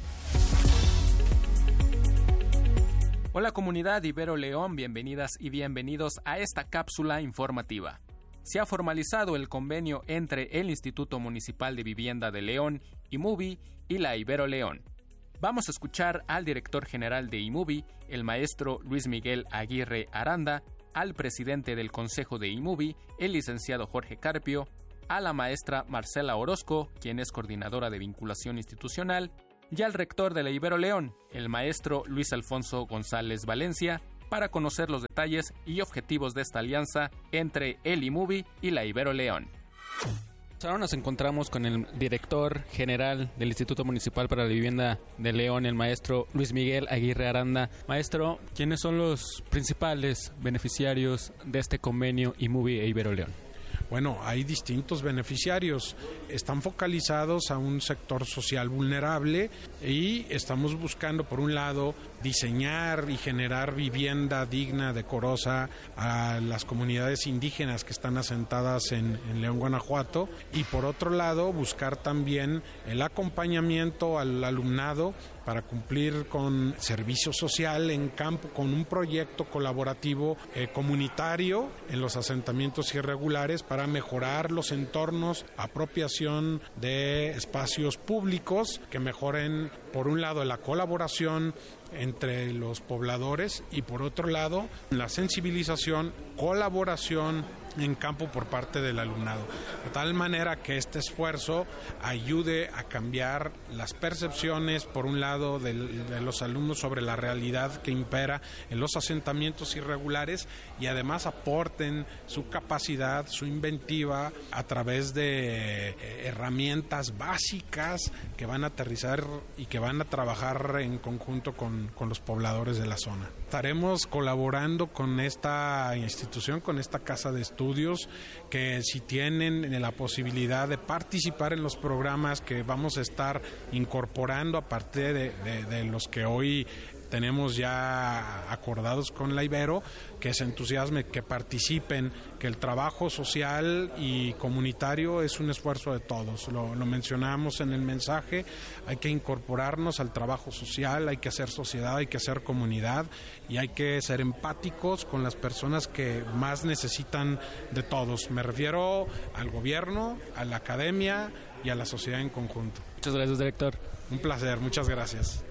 Hola comunidad Ibero León, bienvenidas y bienvenidos a esta cápsula informativa. se ha formalizado el convenio entre el Instituto Municipal de Vivienda de León, IMUVI, y la Ibero León. Vamos a escuchar al director general de IMUVI, el maestro Luis Miguel Aguirre Aranda, al presidente del Consejo de IMUVI, el licenciado Jorge Carpio, a la maestra Marcela Orozco, quien es coordinadora de vinculación institucional, y al rector de la Ibero León, el maestro Luis Alfonso González Valencia, para conocer los detalles y objetivos de esta alianza entre el IMUVI y la Ibero León. Ahora nos encontramos con el director general del Instituto Municipal para la Vivienda de León, el maestro Luis Miguel Aguirre Aranda. Maestro, ¿quiénes son los principales beneficiarios de este convenio IMUVI e Ibero León? Bueno, hay distintos beneficiarios. Están focalizados a un sector social vulnerable y estamos buscando, por un lado, diseñar y generar vivienda digna, decorosa a las comunidades indígenas que están asentadas en, en León, Guanajuato, y por otro lado, buscar también el acompañamiento al alumnado para cumplir con servicio social en campo, con un proyecto colaborativo eh, comunitario en los asentamientos irregulares para mejorar los entornos, apropiación de espacios públicos que mejoren, por un lado, la colaboración entre los pobladores y por otro lado la sensibilización, colaboración en campo por parte del alumnado, de tal manera que este esfuerzo ayude a cambiar las percepciones, por un lado, de, de los alumnos sobre la realidad que impera en los asentamientos irregulares y además aporten su capacidad, su inventiva a través de eh, herramientas básicas que van a aterrizar y que van a trabajar en conjunto con, con los pobladores de la zona. Estaremos colaborando con esta institución, con esta casa de estudios, que si tienen la posibilidad de participar en los programas que vamos a estar incorporando a partir de, de, de los que hoy tenemos ya acordados con la Ibero, que se entusiasme, que participen, que el trabajo social y comunitario es un esfuerzo de todos. Lo, lo mencionamos en el mensaje, hay que incorporarnos al trabajo social, hay que hacer sociedad, hay que hacer comunidad y hay que ser empáticos con las personas que más necesitan de todos. Me refiero al gobierno, a la academia y a la sociedad en conjunto. Muchas gracias, director. Un placer, muchas gracias.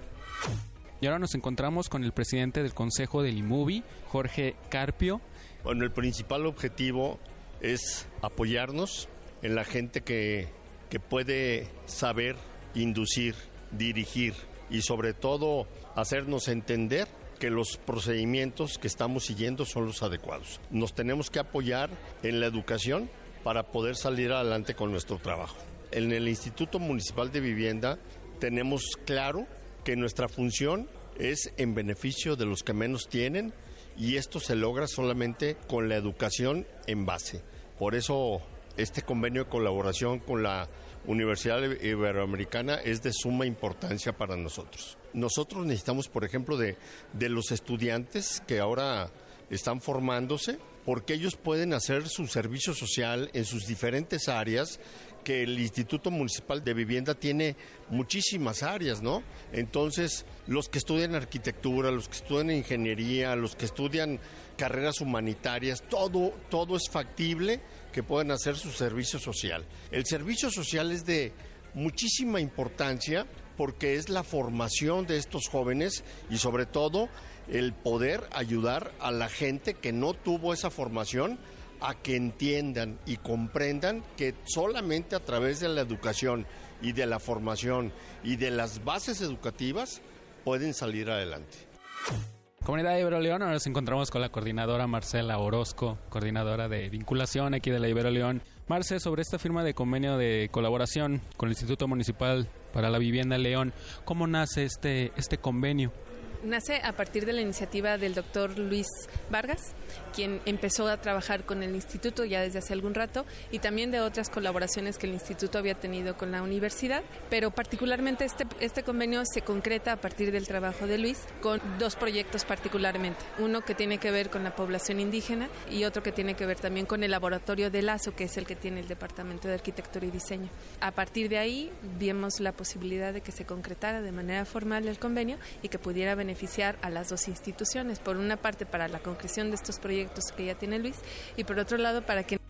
Y ahora nos encontramos con el presidente del Consejo del IMUVI, Jorge Carpio. Bueno, el principal objetivo es apoyarnos en la gente que, que puede saber inducir, dirigir y sobre todo hacernos entender que los procedimientos que estamos siguiendo son los adecuados. Nos tenemos que apoyar en la educación para poder salir adelante con nuestro trabajo. En el Instituto Municipal de Vivienda tenemos claro que nuestra función es en beneficio de los que menos tienen y esto se logra solamente con la educación en base. Por eso este convenio de colaboración con la Universidad Iberoamericana es de suma importancia para nosotros. Nosotros necesitamos, por ejemplo, de, de los estudiantes que ahora están formándose, porque ellos pueden hacer su servicio social en sus diferentes áreas, que el Instituto Municipal de Vivienda tiene muchísimas áreas, ¿no? Entonces, los que estudian arquitectura, los que estudian ingeniería, los que estudian carreras humanitarias, todo, todo es factible que puedan hacer su servicio social. El servicio social es de muchísima importancia porque es la formación de estos jóvenes y sobre todo el poder ayudar a la gente que no tuvo esa formación a que entiendan y comprendan que solamente a través de la educación y de la formación y de las bases educativas pueden salir adelante. Comunidad de Ibero León, ahora nos encontramos con la coordinadora Marcela Orozco, coordinadora de vinculación aquí de la Ibero León. Marce, sobre esta firma de convenio de colaboración con el Instituto Municipal para la Vivienda León, ¿cómo nace este, este convenio? Nace a partir de la iniciativa del doctor Luis Vargas, quien empezó a trabajar con el instituto ya desde hace algún rato y también de otras colaboraciones que el instituto había tenido con la universidad, pero particularmente este, este convenio se concreta a partir del trabajo de Luis con dos proyectos particularmente, uno que tiene que ver con la población indígena y otro que tiene que ver también con el laboratorio de Lazo, que es el que tiene el Departamento de Arquitectura y Diseño. A partir de ahí vimos la posibilidad de que se concretara de manera formal el convenio y que pudiera beneficiar a las dos instituciones, por una parte para la concreción de estos proyectos que ya tiene Luis y por otro lado para que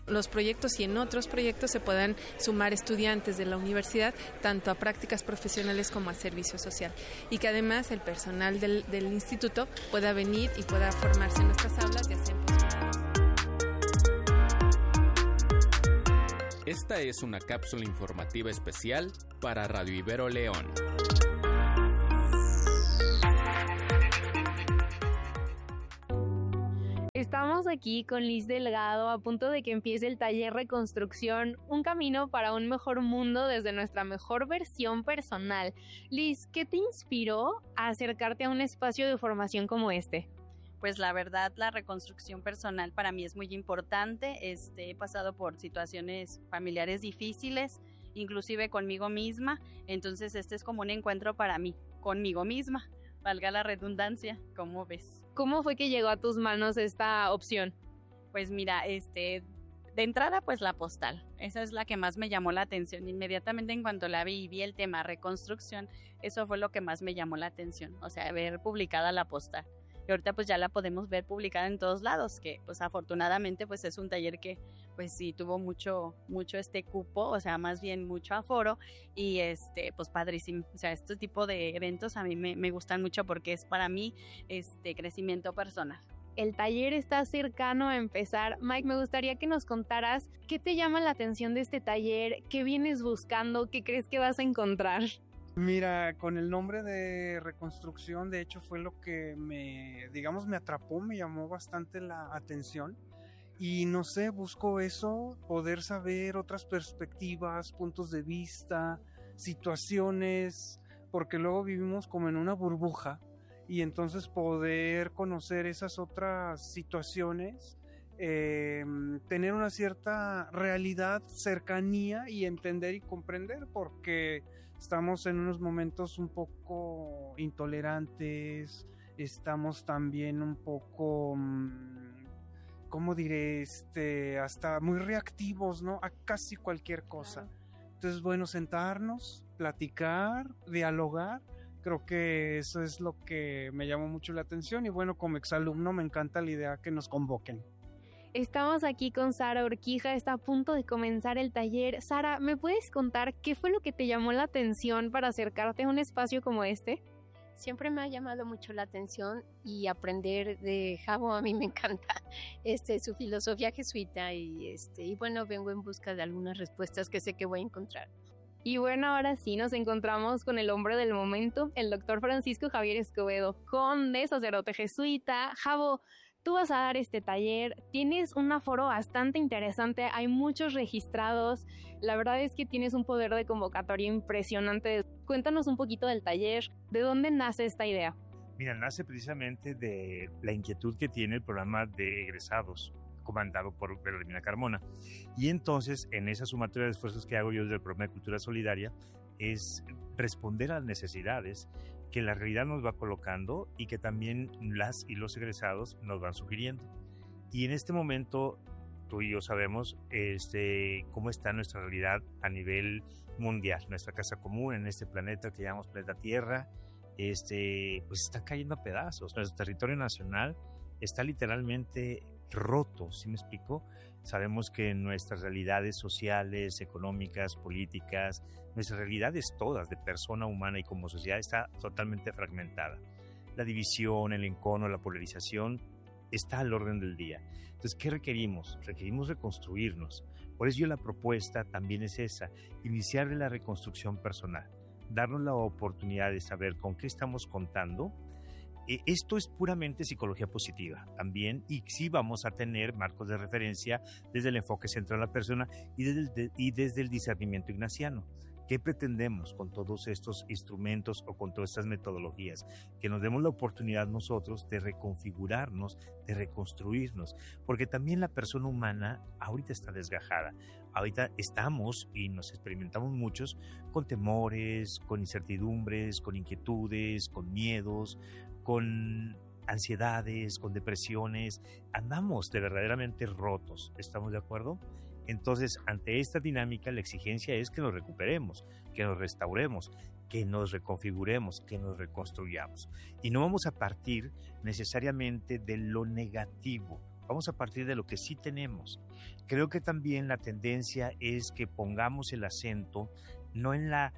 los proyectos y en otros proyectos se puedan sumar estudiantes de la universidad, tanto a prácticas profesionales como a servicio social. Y que además el personal del, del instituto pueda venir y pueda formarse en nuestras aulas y hacer posgrados. Esta es una cápsula informativa especial para Radio Ibero León. Estamos aquí con Liz Delgado a punto de que empiece el taller Reconstrucción, un camino para un mejor mundo desde nuestra mejor versión personal. Liz, ¿qué te inspiró a acercarte a un espacio de formación como este? Pues la verdad, la reconstrucción personal para mí es muy importante. Este, he pasado por situaciones familiares difíciles, inclusive conmigo misma, entonces este es como un encuentro para mí, conmigo misma. Valga la redundancia, ¿cómo ves? ¿Cómo fue que llegó a tus manos esta opción? Pues mira, este, de entrada pues la postal, esa es la que más me llamó la atención. Inmediatamente en cuanto la vi y vi el tema reconstrucción, eso fue lo que más me llamó la atención, o sea, ver publicada la postal. Y ahorita pues ya la podemos ver publicada en todos lados, que pues afortunadamente pues es un taller que pues sí tuvo mucho mucho este cupo, o sea, más bien mucho aforo y este pues padrísimo. O sea, este tipo de eventos a mí me, me gustan mucho porque es para mí este crecimiento personal. El taller está cercano a empezar. Mike, me gustaría que nos contaras qué te llama la atención de este taller, qué vienes buscando, qué crees que vas a encontrar. Mira, con el nombre de reconstrucción, de hecho fue lo que me, digamos, me atrapó, me llamó bastante la atención y no sé, busco eso, poder saber otras perspectivas, puntos de vista, situaciones, porque luego vivimos como en una burbuja y entonces poder conocer esas otras situaciones, eh, tener una cierta realidad, cercanía y entender y comprender, porque estamos en unos momentos un poco intolerantes, estamos también un poco, ¿cómo diré? Este, hasta muy reactivos, ¿no? A casi cualquier cosa. Entonces, bueno, sentarnos, platicar, dialogar, creo que eso es lo que me llamó mucho la atención y bueno, como exalumno me encanta la idea que nos convoquen. Estamos aquí con Sara Urquija, está a punto de comenzar el taller. Sara, ¿me puedes contar qué fue lo que te llamó la atención para acercarte a un espacio como este? Siempre me ha llamado mucho la atención y aprender de Javo, a mí me encanta este, su filosofía jesuita y, este, y bueno, vengo en busca de algunas respuestas que sé que voy a encontrar. Y bueno, ahora sí nos encontramos con el hombre del momento, el doctor Francisco Javier Escobedo, conde, sacerdote jesuita. Javo, tú vas a dar este taller, tienes un aforo bastante interesante, hay muchos registrados, la verdad es que tienes un poder de convocatoria impresionante. Cuéntanos un poquito del taller, ¿de dónde nace esta idea? Mira, nace precisamente de la inquietud que tiene el programa de egresados, comandado por Berlina Carmona. Y entonces, en esa sumatoria de esfuerzos que hago yo desde el programa de Cultura Solidaria, es responder a las necesidades que la realidad nos va colocando y que también las y los egresados nos van sugiriendo. Y en este momento, tú y yo sabemos este, cómo está nuestra realidad a nivel mundial, nuestra casa común en este planeta que llamamos planeta Tierra, este, pues está cayendo a pedazos. Nuestro territorio nacional está literalmente roto, ¿sí me explico? Sabemos que nuestras realidades sociales, económicas, políticas, nuestras realidades todas de persona humana y como sociedad está totalmente fragmentada. La división, el encono, la polarización está al orden del día. Entonces, ¿qué requerimos? Requerimos reconstruirnos. Por eso yo la propuesta también es esa, iniciar la reconstrucción personal, darnos la oportunidad de saber con qué estamos contando. Esto es puramente psicología positiva también, y sí vamos a tener marcos de referencia desde el enfoque central a la persona y desde el, y desde el discernimiento ignaciano. ¿Qué pretendemos con todos estos instrumentos o con todas estas metodologías? Que nos demos la oportunidad nosotros de reconfigurarnos, de reconstruirnos, porque también la persona humana ahorita está desgajada. Ahorita estamos, y nos experimentamos muchos, con temores, con incertidumbres, con inquietudes, con miedos, con ansiedades, con depresiones. Andamos de verdaderamente rotos, ¿estamos de acuerdo? Entonces, ante esta dinámica, la exigencia es que nos recuperemos, que nos restauremos, que nos reconfiguremos, que nos reconstruyamos. Y no vamos a partir necesariamente de lo negativo, vamos a partir de lo que sí tenemos. Creo que también la tendencia es que pongamos el acento no en la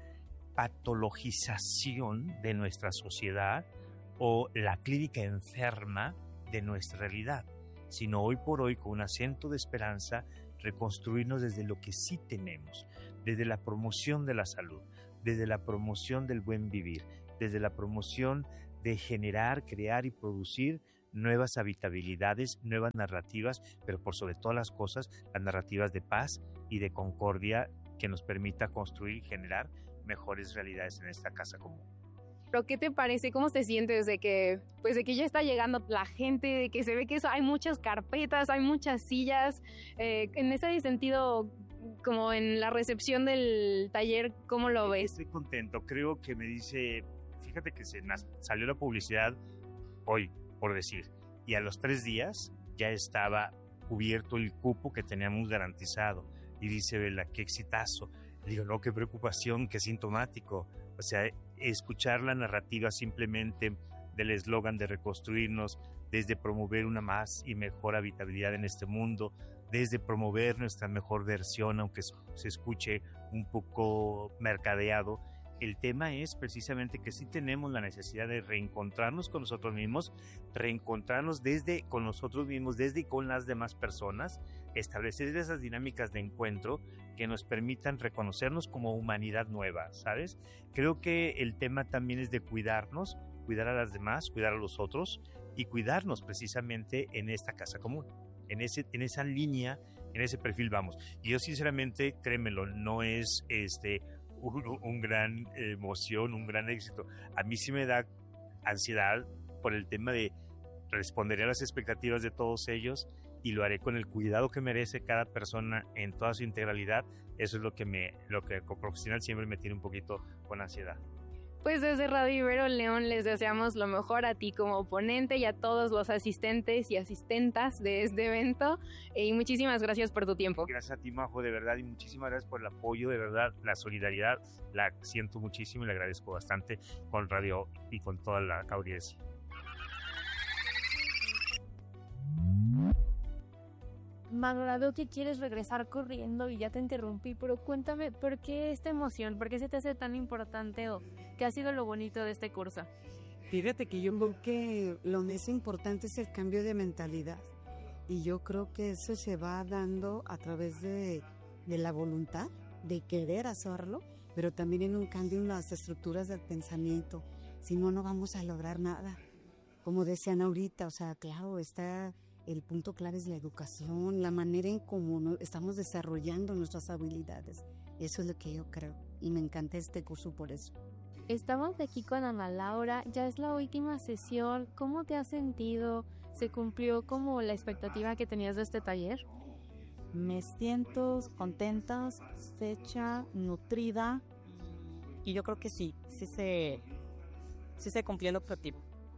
patologización de nuestra sociedad o la clínica enferma de nuestra realidad, sino hoy por hoy con un acento de esperanza, reconstruirnos desde lo que sí tenemos, desde la promoción de la salud, desde la promoción del buen vivir, desde la promoción de generar, crear y producir nuevas habitabilidades, nuevas narrativas, pero por sobre todas las cosas, las narrativas de paz y de concordia que nos permita construir y generar mejores realidades en esta casa común. ¿Pero qué te parece? ¿Cómo te sientes de que, pues de que ya está llegando la gente, de que se ve que eso, hay muchas carpetas, hay muchas sillas? Eh, en ese sentido, como en la recepción del taller, ¿cómo lo ves? Estoy contento. Creo que me dice, fíjate que se salió la publicidad hoy, por decir, y a los tres días ya estaba cubierto el cupo que teníamos garantizado. Y dice, Vela, qué exitazo. Le digo, no, qué preocupación, qué sintomático. O sea, escuchar la narrativa simplemente del eslogan de reconstruirnos, desde promover una más y mejor habitabilidad en este mundo, desde promover nuestra mejor versión, aunque se escuche un poco mercadeado. El tema es precisamente que sí tenemos la necesidad de reencontrarnos con nosotros mismos, reencontrarnos desde con nosotros mismos, desde y con las demás personas, establecer esas dinámicas de encuentro que nos permitan reconocernos como humanidad nueva, ¿sabes? Creo que el tema también es de cuidarnos, cuidar a las demás, cuidar a los otros y cuidarnos precisamente en esta casa común, en, ese, en esa línea, en ese perfil vamos. Y yo sinceramente, créemelo, no es este... Un, un gran emoción, un gran éxito. A mí sí me da ansiedad por el tema de responderé a las expectativas de todos ellos y lo haré con el cuidado que merece cada persona en toda su integralidad. Eso es lo que me, lo que como profesional siempre me tiene un poquito con ansiedad. Pues desde Radio Ibero León les deseamos lo mejor a ti como ponente y a todos los asistentes y asistentas de este evento. Y muchísimas gracias por tu tiempo. Gracias a ti, Majo, de verdad, y muchísimas gracias por el apoyo, de verdad, la solidaridad, la siento muchísimo y le agradezco bastante con Radio y con toda la audiencia. Magda, veo que quieres regresar corriendo y ya te interrumpí, pero cuéntame, ¿por qué esta emoción? ¿Por qué se te hace tan importante o qué ha sido lo bonito de este curso? Fíjate que yo creo que lo más importante es el cambio de mentalidad y yo creo que eso se va dando a través de, de la voluntad, de querer hacerlo, pero también en un cambio en las estructuras del pensamiento, si no, no vamos a lograr nada. Como decían ahorita, o sea, claro, está... El punto clave es la educación, la manera en cómo estamos desarrollando nuestras habilidades. Eso es lo que yo creo y me encanta este curso por eso. Estamos aquí con Ana Laura, ya es la última sesión. ¿Cómo te has sentido? ¿Se cumplió como la expectativa que tenías de este taller? Me siento contenta, satisfecha, nutrida y yo creo que sí, sí se, sí se cumplió el objetivo.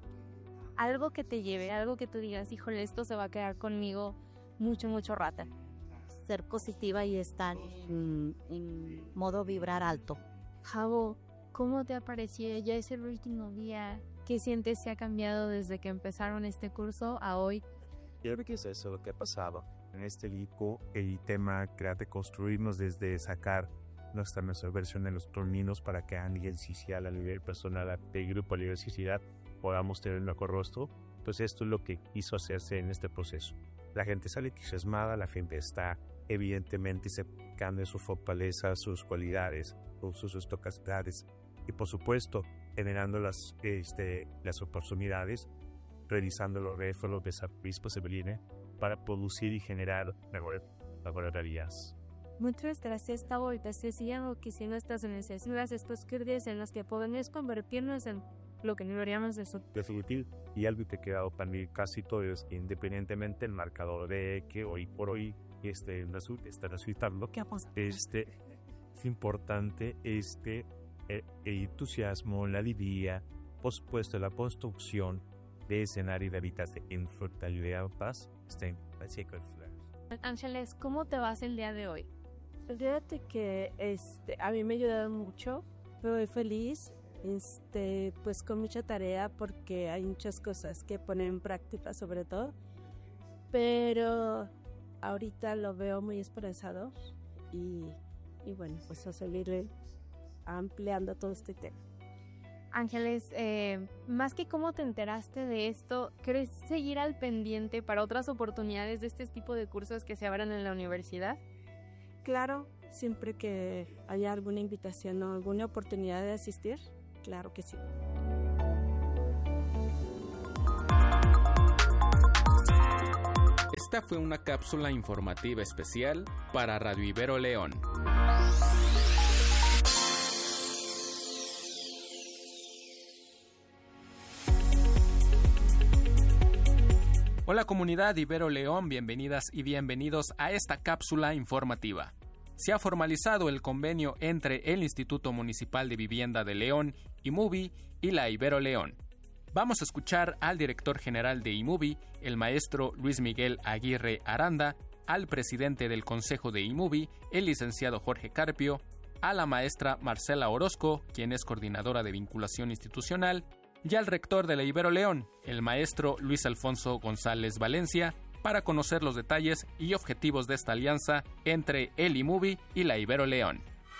Algo que te lleve, algo que tú digas, híjole, esto se va a quedar conmigo mucho, mucho rato. Ser positiva y estar en, en modo vibrar alto. Javo, ¿cómo te ha parecido? Ya es el último día. ¿Qué sientes se ha cambiado desde que empezaron este curso a hoy? Yo creo que es eso lo que ha pasado. En este libro, el tema crear de construirnos desde sacar nuestra mejor versión de los términos para que a nivel social, a nivel personal, de grupo, a nivel sociedad, podamos tener un mejor rostro, pues esto es lo que hizo hacerse en este proceso. La gente sale entusiasmada, la gente está evidentemente sacando sus fortalezas, sus cualidades, sus, sus capacidades y por supuesto generando las, este, las oportunidades, realizando los retos, los desafíos posibles para producir y generar mejores, mejores realidades. Muchas gracias, Tavo, y te decían que si nuestras necesidades estos crisis en las que podemos convertirnos en lo que deberíamos de ser. Definitivo. Y algo que ha quedado para mí casi todo es que independientemente del marcador de que hoy por hoy este, está resultando, ¿qué ha pasado? Este, es importante este, el, el entusiasmo, la alegría, por supuesto la construcción de escenario de habitación en fortaleza paz. Ángeles, ¿cómo te vas el día de hoy? Fíjate que este, a mí me ayudaron mucho, estoy feliz. Este, pues con mucha tarea porque hay muchas cosas que poner en práctica sobre todo, pero ahorita lo veo muy esperanzado y, y bueno, pues a seguir ampliando todo este tema. Ángeles, eh, más que cómo te enteraste de esto, ¿crees seguir al pendiente para otras oportunidades de este tipo de cursos que se abran en la universidad? Claro, siempre que haya alguna invitación o alguna oportunidad de asistir, claro que sí. Esta fue una cápsula informativa especial para Radio Ibero León. Hola comunidad Ibero León, bienvenidas y bienvenidos a esta cápsula informativa. Se ha formalizado el convenio entre el Instituto Municipal de Vivienda de León, IMUVI, y la Ibero León. Vamos a escuchar al director general de IMUVI, el maestro Luis Miguel Aguirre Aranda, al presidente del Consejo de IMUVI, el licenciado Jorge Carpio, a la maestra Marcela Orozco, quien es coordinadora de vinculación institucional, y al rector de la Ibero León, el maestro Luis Alfonso González Valencia, para conocer los detalles y objetivos de esta alianza entre el IMUVI y la Ibero León.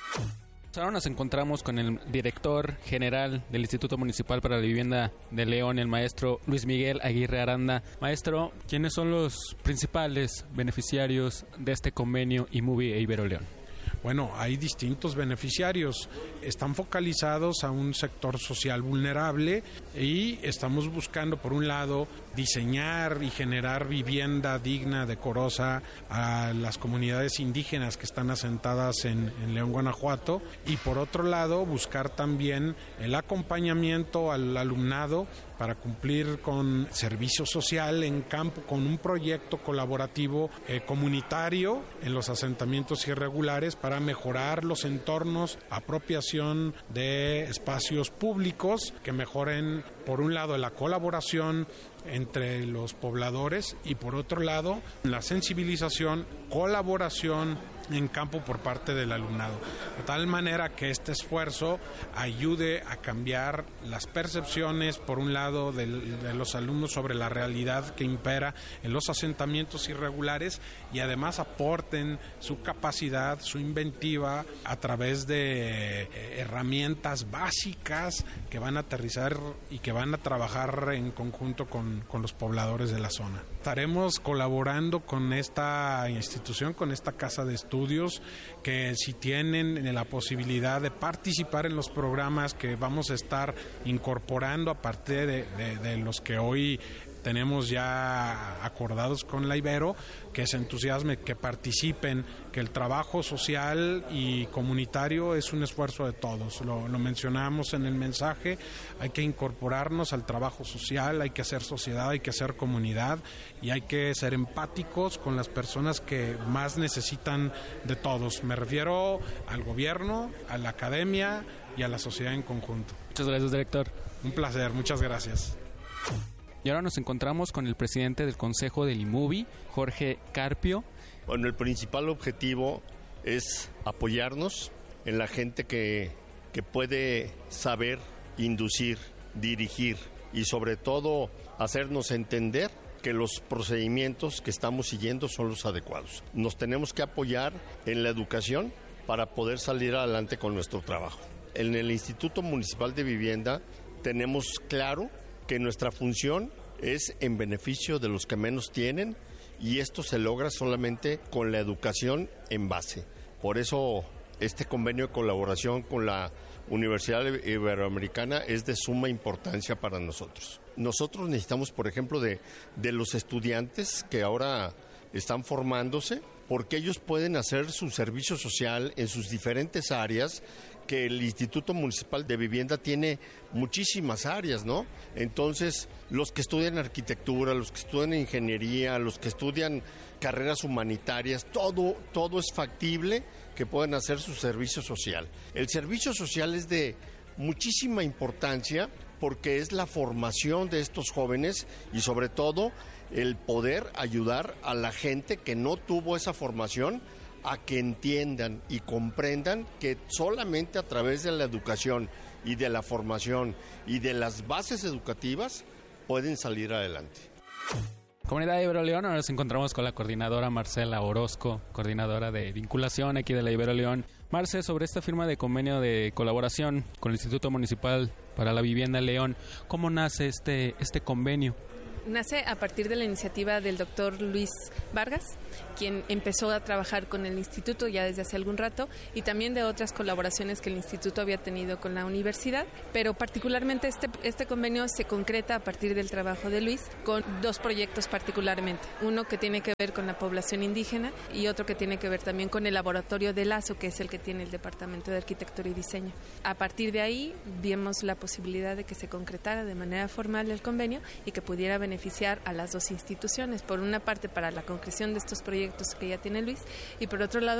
Ahora nos encontramos con el director general del Instituto Municipal para la Vivienda de León, el maestro Luis Miguel Aguirre Aranda. Maestro, ¿quiénes son los principales beneficiarios de este convenio IMUVI e Ibero León? Bueno, hay distintos beneficiarios. Están focalizados a un sector social vulnerable y estamos buscando, por un lado, diseñar y generar vivienda digna, decorosa a las comunidades indígenas que están asentadas en, en León, Guanajuato, y por otro lado, buscar también el acompañamiento al alumnado para cumplir con servicio social en campo, con un proyecto colaborativo eh, comunitario en los asentamientos irregulares para mejorar los entornos, apropiación de espacios públicos que mejoren, por un lado, la colaboración entre los pobladores y por otro lado la sensibilización, colaboración en campo por parte del alumnado, de tal manera que este esfuerzo ayude a cambiar las percepciones, por un lado, de, de los alumnos sobre la realidad que impera en los asentamientos irregulares y además aporten su capacidad, su inventiva a través de eh, herramientas básicas que van a aterrizar y que van a trabajar en conjunto con, con los pobladores de la zona. Estaremos colaborando con esta institución, con esta casa de estudios, que si tienen la posibilidad de participar en los programas que vamos a estar incorporando a partir de, de, de los que hoy tenemos ya acordados con la Ibero, que se entusiasmen, que participen, que el trabajo social y comunitario es un esfuerzo de todos. Lo, lo mencionamos en el mensaje, hay que incorporarnos al trabajo social, hay que hacer sociedad, hay que hacer comunidad y hay que ser empáticos con las personas que más necesitan de todos. Me refiero al gobierno, a la academia y a la sociedad en conjunto. Muchas gracias, director. Un placer, muchas gracias. Y ahora nos encontramos con el presidente del Consejo del IMUVI, Jorge Carpio. Bueno, el principal objetivo es apoyarnos en la gente que, que puede saber inducir, dirigir y sobre todo hacernos entender que los procedimientos que estamos siguiendo son los adecuados. Nos tenemos que apoyar en la educación para poder salir adelante con nuestro trabajo. En el Instituto Municipal de Vivienda tenemos claro que nuestra función es en beneficio de los que menos tienen y esto se logra solamente con la educación en base. Por eso este convenio de colaboración con la Universidad Iberoamericana es de suma importancia para nosotros. Nosotros necesitamos, por ejemplo, de, de los estudiantes que ahora están formándose, porque ellos pueden hacer su servicio social en sus diferentes áreas, que el Instituto Municipal de Vivienda tiene muchísimas áreas, ¿no? Entonces, los que estudian arquitectura, los que estudian ingeniería, los que estudian carreras humanitarias, todo, todo es factible que puedan hacer su servicio social. El servicio social es de muchísima importancia porque es la formación de estos jóvenes y sobre todo el poder ayudar a la gente que no tuvo esa formación a que entiendan y comprendan que solamente a través de la educación y de la formación y de las bases educativas pueden salir adelante. Comunidad de Ibero León, ahora nos encontramos con la coordinadora Marcela Orozco, coordinadora de vinculación aquí de la Ibero León. Marce, sobre esta firma de convenio de colaboración con el Instituto Municipal para la Vivienda León, ¿cómo nace este, este convenio? Nace a partir de la iniciativa del doctor Luis Vargas, quien empezó a trabajar con el instituto ya desde hace algún rato, y también de otras colaboraciones que el instituto había tenido con la universidad, pero particularmente este, este convenio se concreta a partir del trabajo de Luis con dos proyectos particularmente, uno que tiene que ver con la población indígena y otro que tiene que ver también con el laboratorio de Lazo, que es el que tiene el Departamento de Arquitectura y Diseño. A partir de ahí vimos la posibilidad de que se concretara de manera formal el convenio y que pudiera beneficiar beneficiar a las dos instituciones, por una parte para la concreción de estos proyectos que ya tiene Luis y por otro lado